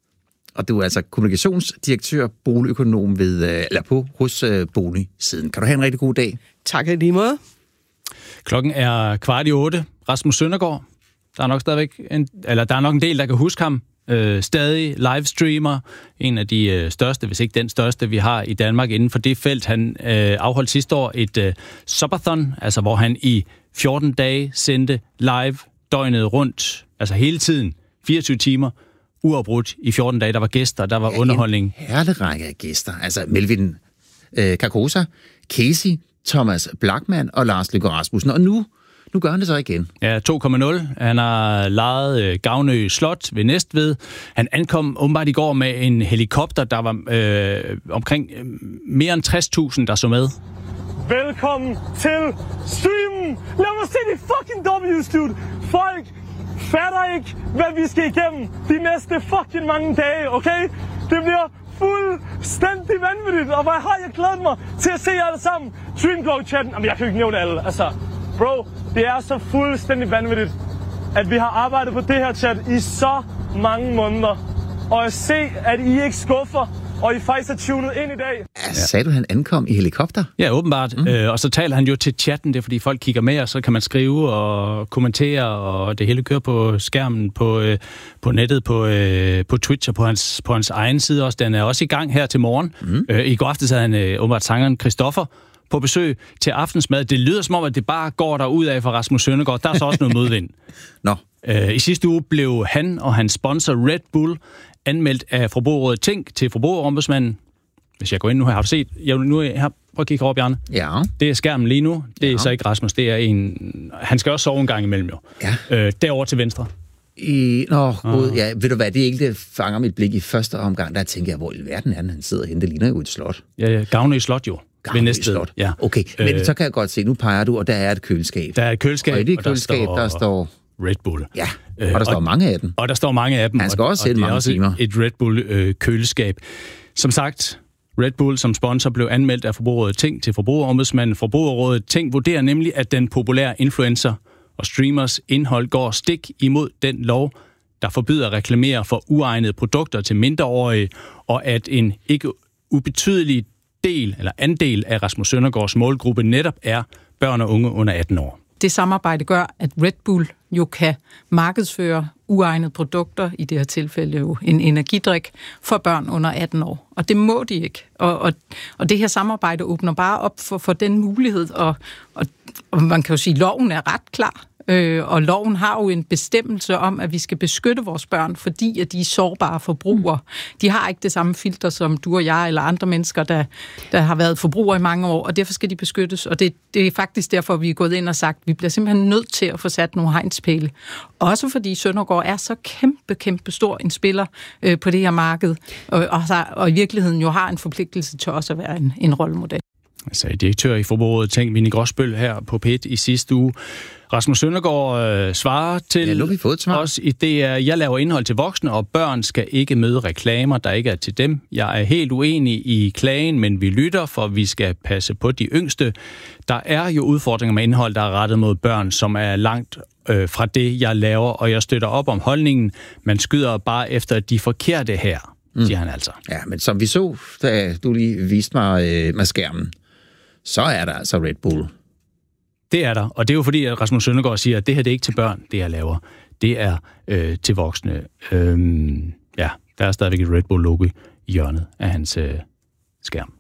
Og du er altså kommunikationsdirektør, boligøkonom ved, eller på hos uh, Boligsiden. Kan du have en rigtig god dag? Tak i lige måde. Klokken er kvart i otte. Rasmus Søndergaard, der er nok stadigvæk en, eller der er nok en del, der kan huske ham. Øh, stadig livestreamer, en af de øh, største, hvis ikke den største, vi har i Danmark inden for det felt. Han øh, afholdt sidste år et øh, subathon, altså hvor han i fjorten dage sendte live døgnet rundt, altså hele tiden, fireogtyve timer, uafbrudt i fjorten dage. Der var gæster, der var ja, underholdning. En herlig række af gæster. Altså Melvin øh, Carcosa, Casey, Thomas Blachman og Lars Løkke Rasmussen. Og nu, nu gør han det så igen. Ja, to komma nul. Han har lejet øh, Gavnø Slot ved Næstved. Han ankom åbenbart i går med en helikopter, der var øh, omkring øh, mere end tres tusind, der så med. Velkommen til streamen. Lad mig se det fucking W-stud. Folk fatter ikke, hvad vi skal igennem de næste fucking mange dage, okay? Det bliver fuldstændig vanvittigt, og hvor har jeg glædet mig til at se jer alle sammen. Dreamglow-chatten, jamen jeg kan jo ikke nævne alle, altså. Bro, det er så fuldstændig vanvittigt, at vi har arbejdet på det her chat i så mange måneder. Og at se, at I ikke skuffer, og I faktisk er tunet ind i dag. Ja, sagde du, han ankom i helikopter? Ja, åbenbart. Mm. Øh, og så taler han jo til chatten, det er fordi folk kigger med, og så kan man skrive og kommentere, og det hele kører på skærmen, på, øh, på nettet, på, øh, på Twitch og på hans, på hans egen side også. Den er også i gang her til morgen. Mm. Øh, I går aftes havde han øh, åbenbart sangeren Christoffer på besøg til aftensmad. Det lyder som om, at det bare går derud af for Rasmus Søndergaard. Der er så også noget modvind. Nå. Øh, I sidste uge blev han og hans sponsor Red Bull anmeldt af Forbrugerrådet Tænk til Forbrugerombudsmanden. Hvis jeg går ind nu, har du set? Jeg, nu er jeg her. Prøv at kigge over, Bjarne. Ja. Det er skærmen lige nu. Det er ja. så ikke Rasmus. Det er en... Han skal også sove en gang imellem, jo. Ja. Øh, derovre til venstre. I... Nå, god. Ja, ved du hvad, det er ikke det, fanger mit blik i første omgang. Der tænker jeg, hvor i verden er han sidder henne. Det ligner jo et slot. Ja, ja. Gavnø Slot, jo. Gavnø Slot. Ja. Okay, men øh, så kan jeg godt se, nu peger du, og der er et køleskab. Der er et køleskab, og i det køleskab, der står... Der står Red Bull. Ja, og der står og, mange af dem. Og der står mange af dem. Han skal og, også sætte mange også timer. Et Red Bull-køleskab. Øh, som sagt, Red Bull som sponsor blev anmeldt af Forbrugerrådet Tænk til Forbrugerombudsmanden. Forbrugerrådet Tænk vurderer nemlig, at den populære influencer og streamers indhold går stik imod den lov, der forbyder at reklamere for uegnede produkter til mindreårige, og at en ikke ubetydelig del eller andel af Rasmus Søndergaards målgruppe netop er børn og unge under atten år. Det samarbejde gør, at Red Bull jo kan markedsføre uegnede produkter, i det her tilfælde jo en energidrik, for børn under atten år. Og det må de ikke. Og, og, og det her samarbejde åbner bare op for, for den mulighed, og, og, og man kan jo sige, at loven er ret klar. Øh, og loven har jo en bestemmelse om, at vi skal beskytte vores børn, fordi at de er sårbare forbrugere. De har ikke det samme filter som du og jeg eller andre mennesker, der, der har været forbrugere i mange år, og derfor skal de beskyttes. Og det, det er faktisk derfor, vi er gået ind og sagt, at vi bliver simpelthen nødt til at få sat nogle hegnspæle. Også fordi Søndergaard er så kæmpe, kæmpe stor en spiller øh, på det her marked, og, og, og i virkeligheden jo har en forpligtelse til også at være en, en rollemodel. Altså direktør i Forbrugerrådet Tænk, Winnie Grosbøll her på P et i sidste uge. Rasmus Søndergaard øh, svarer til ja, nu vi fået os i det er, jeg laver indhold til voksne, og børn skal ikke møde reklamer, der ikke er til dem. Jeg er helt uenig i klagen, men vi lytter, for vi skal passe på de yngste. Der er jo udfordringer med indhold, der er rettet mod børn, som er langt øh, fra det, jeg laver, og jeg støtter op om holdningen. Man skyder bare efter de forkerte her, mm. siger han altså. Ja, men som vi så, da du lige viste mig øh, med skærmen, så er der altså Red Bull. det er der. Og det er jo fordi, at Rasmus Søndergaard siger, at det her det er ikke til børn, det jeg laver. Det er øh, til voksne. Øhm, ja, der er stadigvæk et Red Bull-logo i hjørnet af hans øh, skærm.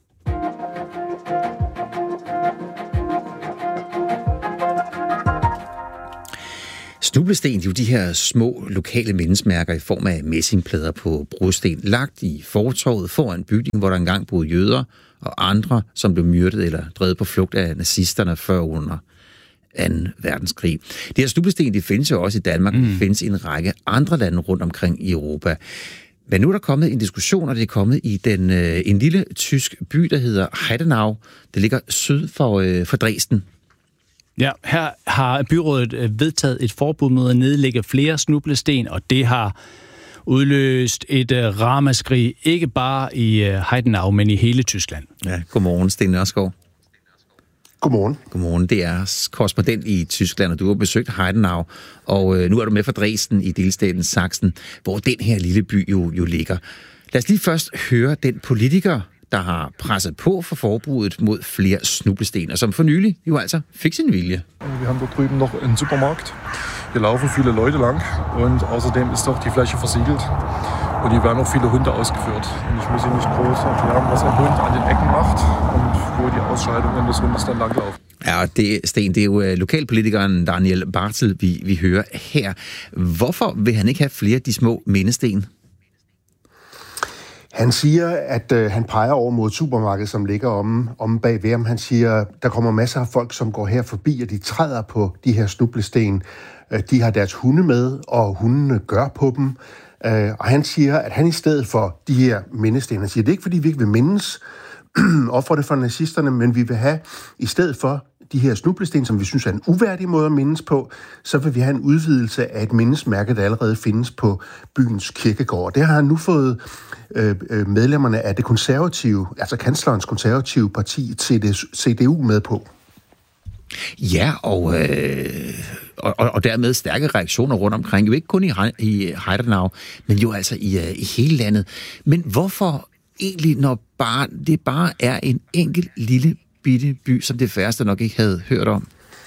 Snublesten, det er jo de her små lokale mindesmærker i form af messingplader på brosten, lagt i fortorvet foran en bygning, hvor der engang boede jøder og andre, som blev myrdet eller drevet på flugt af nazisterne før under anden verdenskrig. Det her snublesten, det findes jo også i Danmark, mm. det findes i en række andre lande rundt omkring i Europa. Men nu er der kommet en diskussion, og det er kommet i den, øh, en lille tysk by, der hedder Heidenau. Det ligger syd for, øh, for Dresden. Ja, her har byrådet vedtaget et forbud mod at nedlægge flere snublesten, og det har udløst et uh, ramaskrig, ikke bare i uh, Heidenau, men i hele Tyskland. Ja, godmorgen, Sten Nørskov. Godmorgen. Godmorgen, det er korrespondent i Tyskland, og du har besøgt Heidenau, og øh, nu er du med fra Dresden i delstaten Sachsen, hvor den her lille by jo, jo ligger. Lad os lige først høre den politiker, der har presset på for forbuddet mod flere snublesten, og som for nylig jo altså fik sin vilje. Wir haben dort drüben noch einen Supermarkt. Hier laufen viele Leute lang und außerdem ist doch die Fläche versiegelt und hier werden auch viele Hunde ausgeführt. Und ich muss Ihnen nicht groß erklären, was ein Hund an den Ecken macht und wo die Ausscheidungen des Hundes dann langlaufen. Ja, det, Sten, det er jo lokalpolitikeren Daniel Bartel, vi, vi hører her. Hvorfor vil han ikke have flere af de små mindesten? Han siger, at øh, han peger over mod supermarkedet, som ligger om, om bagved ham. Han siger, der kommer masser af folk, som går her forbi, og de træder på de her snublesten. De har deres hunde med, og hundene gør på dem. Øh, og han siger, at han i stedet for de her mindesten, han siger, det er ikke fordi, vi ikke vil mindes ofrene for nazisterne, men vi vil have i stedet for de her snublesten, som vi synes er en uværdig måde at mindes på, så vil vi have en udvidelse af et mindesmærke, der allerede findes på byens kirkegård. Det har han nu fået øh, medlemmerne af det konservative, altså kanslerens konservative parti, C D U, med på. Ja, og, øh, og, og dermed stærke reaktioner rundt omkring, jo ikke kun i, i Heidenau, men jo altså i, uh, i hele landet. Men hvorfor egentlig, når bare, det bare er en enkelt lille bitte by, som det færreste nok ikke havde hørt om?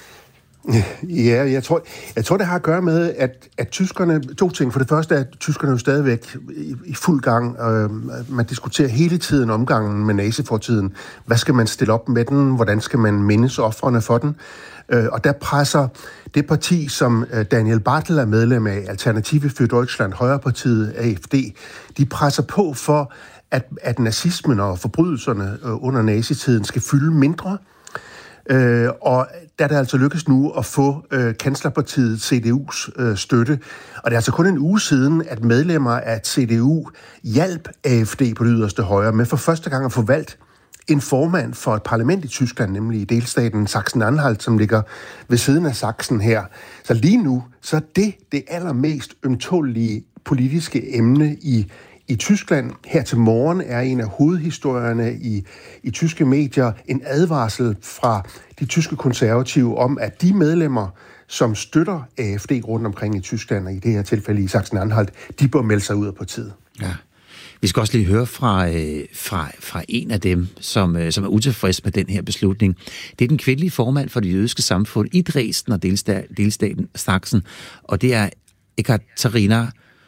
Ja, jeg tror, jeg tror det har at gøre med, at, at tyskerne, to ting. For det første er, at tyskerne jo stadigvæk i, i fuld gang. Øh, man diskuterer hele tiden omgangen med nazifortiden. Hvad skal man stille op med den? Hvordan skal man mindes ofrene for den? Øh, og der presser det parti, som Daniel Bartel er medlem af, Alternative für Deutschland, Højrepartiet, A F D, de presser på for, at, at nazismen og forbrydelserne under nazitiden skal fylde mindre. Øh, og der er det altså lykkes nu at få øh, kanslerpartiet C D U's øh, støtte. Og det er altså kun en uge siden, at medlemmer af C D U hjalp A F D på det yderste højre med for første gang at få valgt en formand for et parlament i Tyskland, nemlig i delstaten Sachsen-Anhalt, som ligger ved siden af Sachsen her. Så lige nu, så er det det allermest ømtålige politiske emne i I Tyskland. Her til morgen er en af hovedhistorierne i, i tyske medier en advarsel fra de tyske konservative om, at de medlemmer, som støtter A F D rundt omkring i Tyskland, og i det her tilfælde i Sachsen-Anhalt, de bør melde sig ud af partiet. Ja. Vi skal også lige høre fra, fra, fra en af dem, som, som er utilfreds med den her beslutning. Det er den kvindelige formand for det jødiske samfund i Dresden og delstaten, delstaten Sachsen, og det er Ekaterina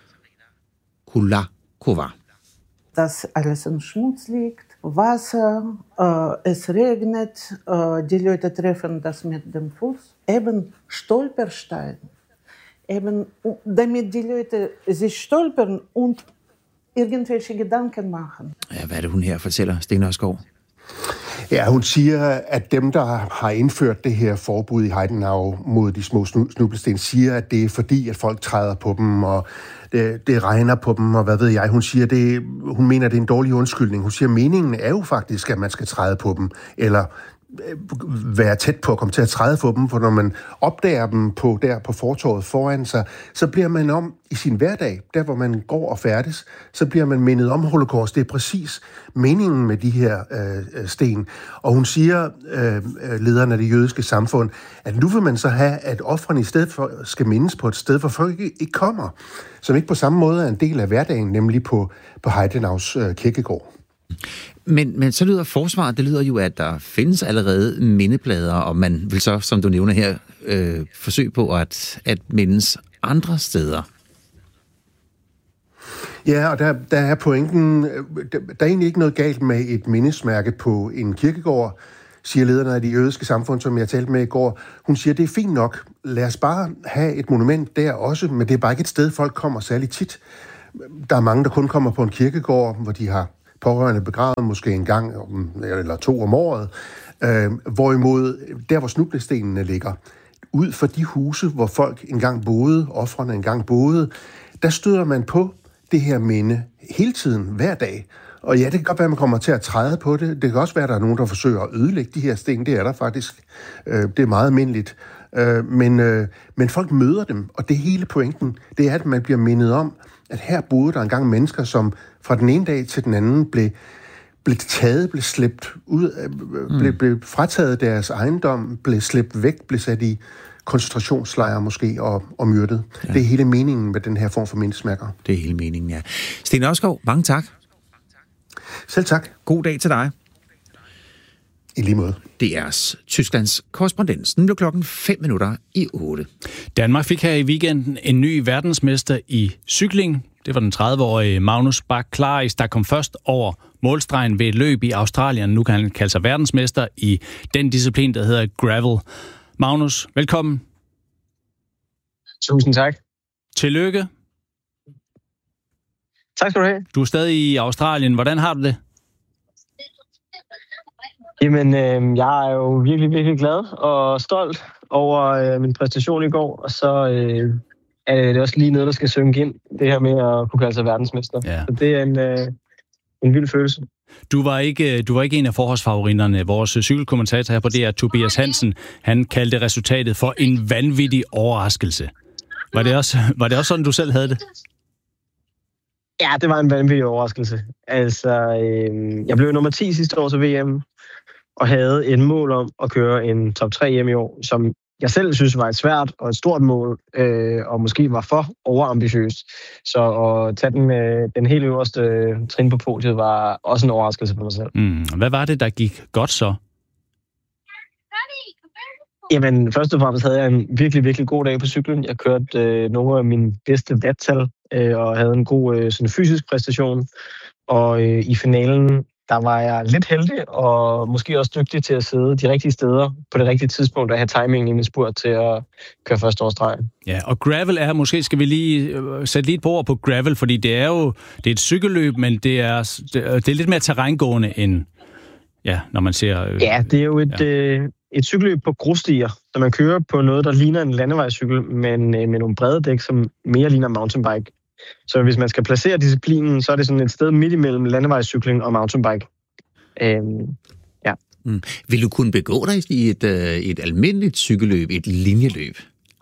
Kulakova. Dass alles im Schmutz liegt, Wasser, äh, es regnet, äh, die Leute treffen das mit dem Fuß. Eben Stolperstein. Eben damit die Leute sich stolpern und irgendwelche Gedanken machen. Ja, hvad er det, hun her fortæller, Sten Nørskov? Ja, hun siger, at dem, der har indført det her forbud i Heidenau mod de små snublesten, siger, at det er fordi, at folk træder på dem, og det, det regner på dem, og hvad ved jeg. Hun siger, det, hun mener, det er en dårlig undskyldning. Hun siger, at meningen er jo faktisk, at man skal træde på dem, eller være tæt på at komme til at træde på dem, for når man opdager dem på, der på fortorvet foran sig, så bliver man om i sin hverdag, der hvor man går og færdes, så bliver man mindet om holocaust. Det er præcis meningen med de her øh, sten. Og hun siger, øh, lederen af det jødiske samfund, at nu vil man så have, at ofrene i stedet for skal mindes på et sted, hvor folk ikke, ikke kommer, som ikke på samme måde er en del af hverdagen, nemlig på, på Heidenaus øh, kirkegård. Men, men så lyder forsvaret, det lyder jo, at der findes allerede mindeplader, og man vil så, som du nævner her, øh, forsøge på at, at mindes andre steder. Ja, og der, der er pointen, der, der er egentlig ikke noget galt med et mindesmærke på en kirkegård, siger lederne af de jødiske samfund, som jeg talte med i går. Hun siger, det er fint nok. Lad os bare have et monument der også, men det er bare ikke et sted, folk kommer særlig tit. Der er mange, der kun kommer på en kirkegård, hvor de har pårørende begravet måske en gang eller to om året. Øh, hvorimod, der hvor snublestenene ligger, ud for de huse, hvor folk engang boede, ofrene engang boede, der støder man på det her minde hele tiden, hver dag. Og ja, det kan godt være, at man kommer til at træde på det. Det kan også være, at der er nogen, der forsøger at ødelægge de her sten. Det er der faktisk. Det er meget almindeligt. Men, men folk møder dem, og det er hele pointen. Det er, at man bliver mindet om, at her boede der engang mennesker, som fra den ene dag til den anden blev, blev taget, blev slæbt ud, blev, blev frataget deres ejendom, blev slæbt væk, blev sat i koncentrationslejre måske og, og myrdet. Ja. Det er hele meningen med den her form for mindesmærker. Det er hele meningen, ja. Sten Ørskov, mange tak. Selv tak. God dag til dig. I lige måde. D R's Tysklands korrespondens. Nu blev klokken fem minutter i otte. Danmark fik her i weekenden en ny verdensmester i cykling. Det var den tredive-årige Magnus Bach Klaris, der kom først over målstregen ved et løb i Australien. Nu kan han kalde sig verdensmester i den disciplin, der hedder gravel. Magnus, velkommen. Tusind tak. Tillykke. Tak skal du have. Du er stadig i Australien. Hvordan har du det? Jamen, øh, jeg er jo virkelig, virkelig glad og stolt over øh, min præstation i går. Og så øh, er det også lige noget, der skal synge ind. Det her med at kunne kalde sig verdensmester. Ja. Så det er en, øh, en vild følelse. Du var ikke, du var ikke en af forholdsfavoritterne. Vores cykelkommentator her på D R, Tobias Hansen, han kaldte resultatet for en vanvittig overraskelse. Var det også, var det også sådan, du selv havde det? Ja, det var en vanvittig overraskelse. Altså, øh, jeg blev nummer ti sidste år til V M, og havde et mål om at køre en top tre hjem i år, som jeg selv synes var et svært og et stort mål, øh, og måske var for overambitiøst. Så at tage den, øh, den helt øverste øh, trin på podiet var også en overraskelse for mig selv. Mm. Hvad var det, der gik godt så? Jamen, først og fremmest havde jeg en virkelig, virkelig god dag på cyklen. Jeg kørte øh, nogle af mine bedste watttal, øh, og havde en god øh, sådan fysisk præstation. Og øh, i finalen, der var jeg lidt heldig, og måske også dygtig til at sidde de rigtige steder på det rigtige tidspunkt, og have timingen i min spurt til at køre første over stregen. Ja, og gravel er, måske skal vi lige sætte lidt på ord på gravel, fordi det er jo det er et cykelløb, men det er, det er lidt mere terrængående end, ja, når man ser... Øh, ja, det er jo et... Ja. Øh, et cykelløb på grusstier, så man kører på noget, der ligner en landevejscykel, men med nogle brede dæk, som mere ligner mountainbike. Så hvis man skal placere disciplinen, så er det sådan et sted midt imellem landevejscykling og mountainbike. Øhm, ja. Mm. Vil du kunne begå dig i et, et almindeligt cykelløb, et linjeløb?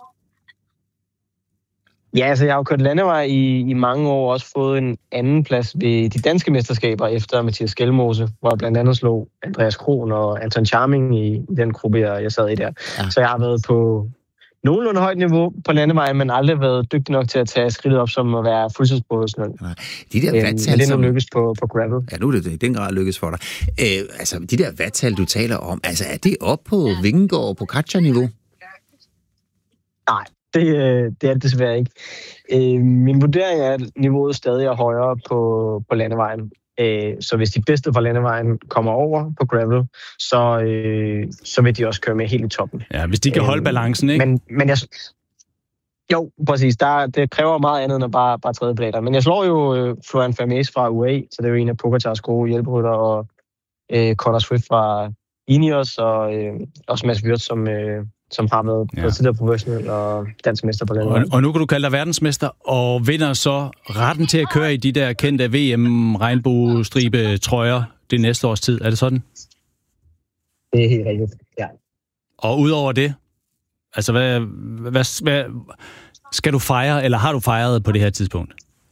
Ja, altså jeg har jo kørt landevej i, i mange år, og også fået en anden plads ved de danske mesterskaber efter Mathias Skelmose, hvor jeg blandt andet slog Andreas Kron og Anton Charming i, i den gruppe, jeg, jeg sad i der. Ja. Så jeg har været på nogenlunde højt niveau på landevej, men aldrig været dygtig nok til at tage skridtet op som at være fuldtidsprofessionel. De der vattal, men det er som... nu lykkes på, på gravel. Ja, nu er det i den grad lykkes for dig. Øh, altså, de der vattal, du taler om, altså er det op på Vingegaard og på Katja-niveau? Nej. Det, det er det desværre ikke. Øh, min vurdering er, at niveauet stadig er højere på, på landevejen. Øh, så hvis de bedste fra landevejen kommer over på gravel, så, øh, så vil de også køre med helt i toppen. Ja, hvis de kan holde balancen, ikke? Men, men jeg, jo, præcis. Der, det kræver meget andet end at bare, bare træde plader. Men jeg slår jo øh, Florian Vermees fra U A E, så det er jo en af Pogacars gode hjælperytter, og øh, Conor Swift fra Ineos, og øh, også Mads Wirtz, som... Øh, som har været ja. tidligere professionel og dansk mester på den og, og nu kan du kalde dig verdensmester, og vinder så retten til at køre i de der kendte V M-regnbuestribe-trøjer det næste års tid. Er det sådan? Det er helt rigtigt, ja. Og udover det, altså hvad, hvad, hvad skal du fejre, eller har du fejret på det her tidspunkt?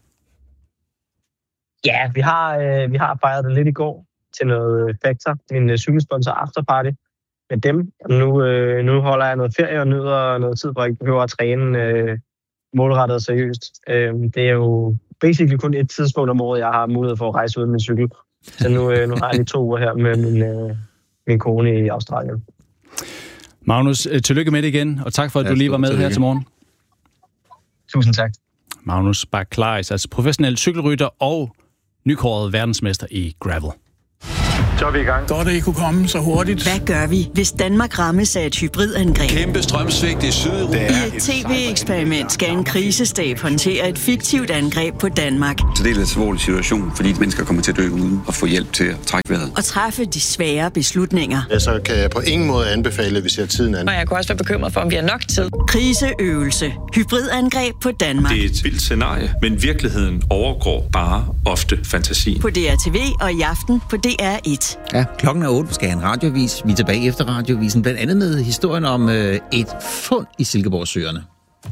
Ja, vi har, øh, vi har fejret det lidt i går til noget Factor, min øh, cykelsponsor Afterparty. Med dem. Nu, øh, nu holder jeg noget ferie og nyder noget tid, hvor jeg ikke behøver at træne øh, målrettet og seriøst. Øh, det er jo basically kun et tidspunkt om året, jeg har mulighed for at rejse ud med min cykel Så nu, øh, nu har jeg lige to uger her med min, øh, min kone i Australien. Magnus, tillykke med det igen, og tak for, at ja, du lige var med tillykke. Her til morgen. Tusind tak. Magnus Bach-Klaris, altså professionel cykelrytter og nykåret verdensmester i gravel. Så er vi i gang. Godt, at I kunne komme så hurtigt. Hvad gør vi, hvis Danmark rammes af et hybridangreb? Kæmpe strømsvigt i Sydeuropa. I et tv-eksperiment skal en krisestab håndtere et fiktivt angreb på Danmark. Så det er en alvorlig situation, fordi mennesker kommer til at dø uden at få hjælp til at trække vejret. Og træffe de svære beslutninger. Altså kan jeg på ingen måde anbefale, hvis jeg har tiden an. Og jeg kunne også være bekymret for, om vi har nok tid. Kriseøvelse. Hybridangreb på Danmark. Det er et vildt scenarie, men virkeligheden overgår bare ofte fantasien. På D R T V og i aften på D R et. Ja, klokken er otte, vi skal have en radiovis. Vi er tilbage efter radiovisen, blandt andet med historien om øh, et fund i Silkeborgsøerne.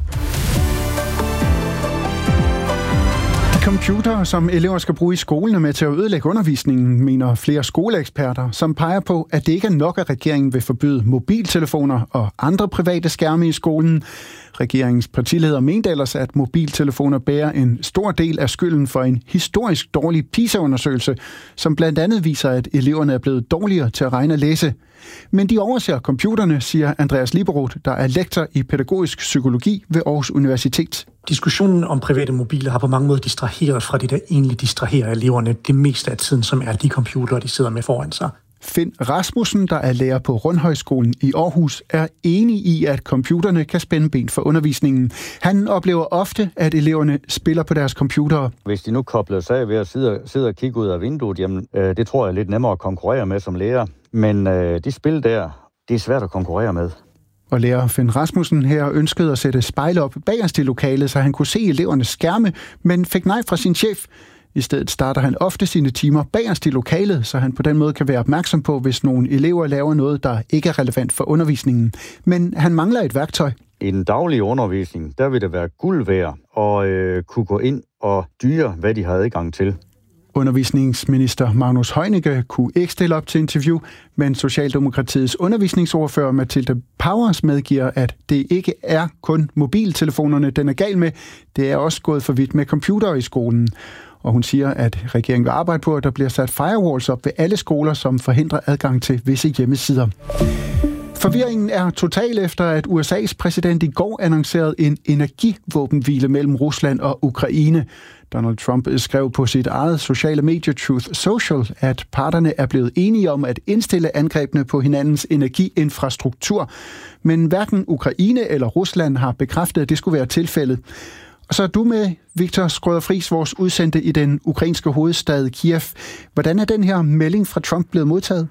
De computere, som elever skal bruge i skolen, er med til at ødelægge undervisningen, mener flere skoleeksperter, som peger på, at det ikke er nok, at regeringen vil forbyde mobiltelefoner og andre private skærme i skolen. Regeringens partileder mente ellers, at mobiltelefoner bærer en stor del af skylden for en historisk dårlig PISA-undersøgelse, som blandt andet viser, at eleverne er blevet dårligere til at regne og læse. Men de overser computerne, siger Andreas Liberoth, der er lektor i pædagogisk psykologi ved Aarhus Universitet. Diskussionen om private mobiler har på mange måder distraheret fra det, der egentlig distraherer eleverne det meste af tiden, som er de computere, de sidder med foran sig. Finn Rasmussen, der er lærer på Rundhøjskolen i Aarhus, er enig i, at computerne kan spænde ben for undervisningen. Han oplever ofte, at eleverne spiller på deres computere. Hvis de nu kobler sig af ved at sidde, sidde og kigge ud af vinduet, jamen, øh, det tror jeg er lidt nemmere at konkurrere med som lærer. Men øh, de spil der, det er svært at konkurrere med. Og lærer Finn Rasmussen her ønskede at sætte spejle op bagerst i lokalet, så han kunne se elevernes skærme, men fik nej fra sin chef. I stedet starter han ofte sine timer bagerst i lokalet, så han på den måde kan være opmærksom på, hvis nogle elever laver noget, der ikke er relevant for undervisningen. Men han mangler et værktøj. I den daglige undervisning, der vil det være guld værd at øh, kunne gå ind og styre, hvad de har adgang til. Undervisningsminister Magnus Heunicke kunne ikke stille op til interview, men Socialdemokratiets undervisningsordfører Mathilde Powers medgiver, at det ikke er kun mobiltelefonerne, den er gal med. Det er også gået for vidt med computere i skolen. Og hun siger, at regeringen vil arbejde på, at der bliver sat firewalls op ved alle skoler, som forhindrer adgang til visse hjemmesider. Forvirringen er total efter, at U S A's præsident i går annoncerede en energivåbenhvile mellem Rusland og Ukraine. Donald Trump skrev på sit eget sociale medie Truth Social, at parterne er blevet enige om at indstille angrebene på hinandens energiinfrastruktur. Men hverken Ukraine eller Rusland har bekræftet, at det skulle være tilfældet. Og så er du med, Viktor Skrøder-Friis, vores udsendte i den ukrainske hovedstad Kiev. Hvordan er den her melding fra Trump blevet modtaget?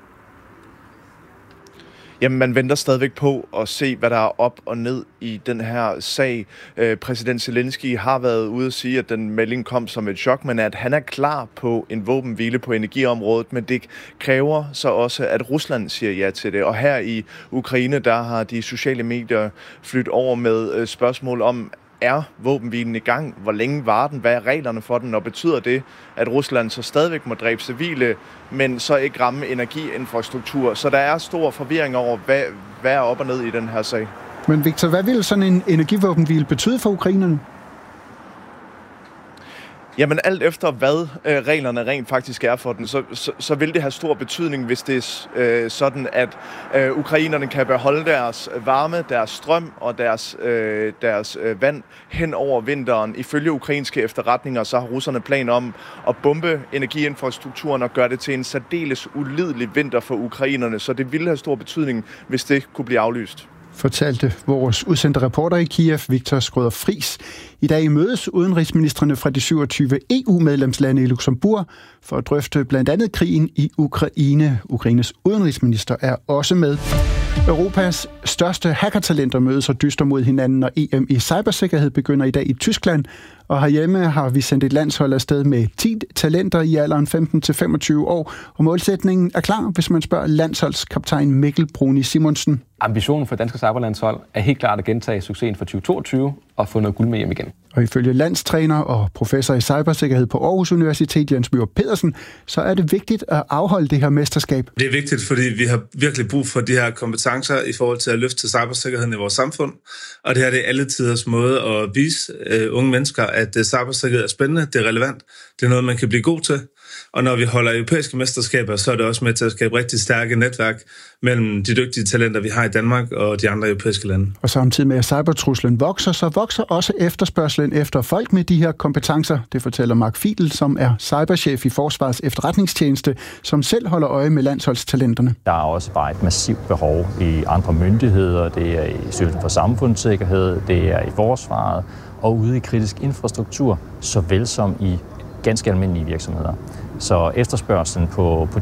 Jamen, man venter stadigvæk på at se, hvad der er op og ned i den her sag. Øh, præsident Zelensky har været ude at sige, at den melding kom som et chok, men at han er klar på en våbenhvile på energiområdet, men det kræver så også, at Rusland siger ja til det. Og her i Ukraine, der har de sociale medier flyttet over med øh, spørgsmål om, er våbenhvilen i gang? Hvor længe var den? Hvad er reglerne for den? Og betyder det, at Rusland så stadigvæk må dræbe civile, men så ikke ramme energiinfrastruktur? Så der er stor forvirring over, hvad, hvad er op og ned i den her sag. Men Viktor, hvad vil sådan en energivåbenhvile betyde for ukrainerne? Jamen alt efter hvad øh, reglerne rent faktisk er for den, så, så, så vil det have stor betydning, hvis det er øh, sådan, at øh, ukrainerne kan beholde deres varme, deres strøm og deres, øh, deres øh, vand hen over vinteren. Ifølge ukrainske efterretninger, så har russerne plan om at bombe energiinfrastrukturen og gøre det til en særdeles ulidelig vinter for ukrainerne, så det ville have stor betydning, hvis det kunne blive aflyst. Fortalte vores udsendte reporter i Kiev, Viktor Skrøder-Friis. I dag mødes udenrigsministrene fra de syvogtyve E U-medlemslande i Luxembourg for at drøfte blandt andet krigen i Ukraine. Ukraines udenrigsminister er også med. Europas største hackertalenter mødes og dyster mod hinanden, og E M i cybersikkerhed begynder i dag i Tyskland. Og herhjemme har vi sendt et landshold afsted med ti talenter i alderen femten til femogtyve år. Og målsætningen er klar, hvis man spørger landsholdskaptajn Mikkel Bruni Simonsen. ambitionen for danske cyberlandshold er helt klart at gentage succesen for tyve toogtyve og få noget guld med hjem igen. Og ifølge landstræner og professor i cybersikkerhed på Aarhus Universitet, Jens Møller Pedersen, så er det vigtigt at afholde det her mesterskab. Det er vigtigt, fordi vi har virkelig brug for de her kompetencer i forhold til at løfte cybersikkerheden i vores samfund. Og det her det er alle tiders måde at vise uh, unge mennesker, at uh, cybersikkerhed er spændende, det er relevant, det er noget, man kan blive god til. Og når vi holder europæiske mesterskaber, så er det også med til at skabe rigtig stærke netværk mellem de dygtige talenter, vi har i Danmark og de andre europæiske lande. Og samtidig med at cybertruslen vokser, så vokser også efterspørgselen efter folk med de her kompetencer. Det fortæller Mark Fiedel, som er cyberchef i Forsvarets Efterretningstjeneste, som selv holder øje med landsholdstalenterne. Der er også bare et massivt behov i andre myndigheder. Det er i Styrelsen for Samfundssikkerhed, det er i Forsvaret og ude i kritisk infrastruktur, såvel som i ganske almindelige virksomheder. Så efterspørgselen på, på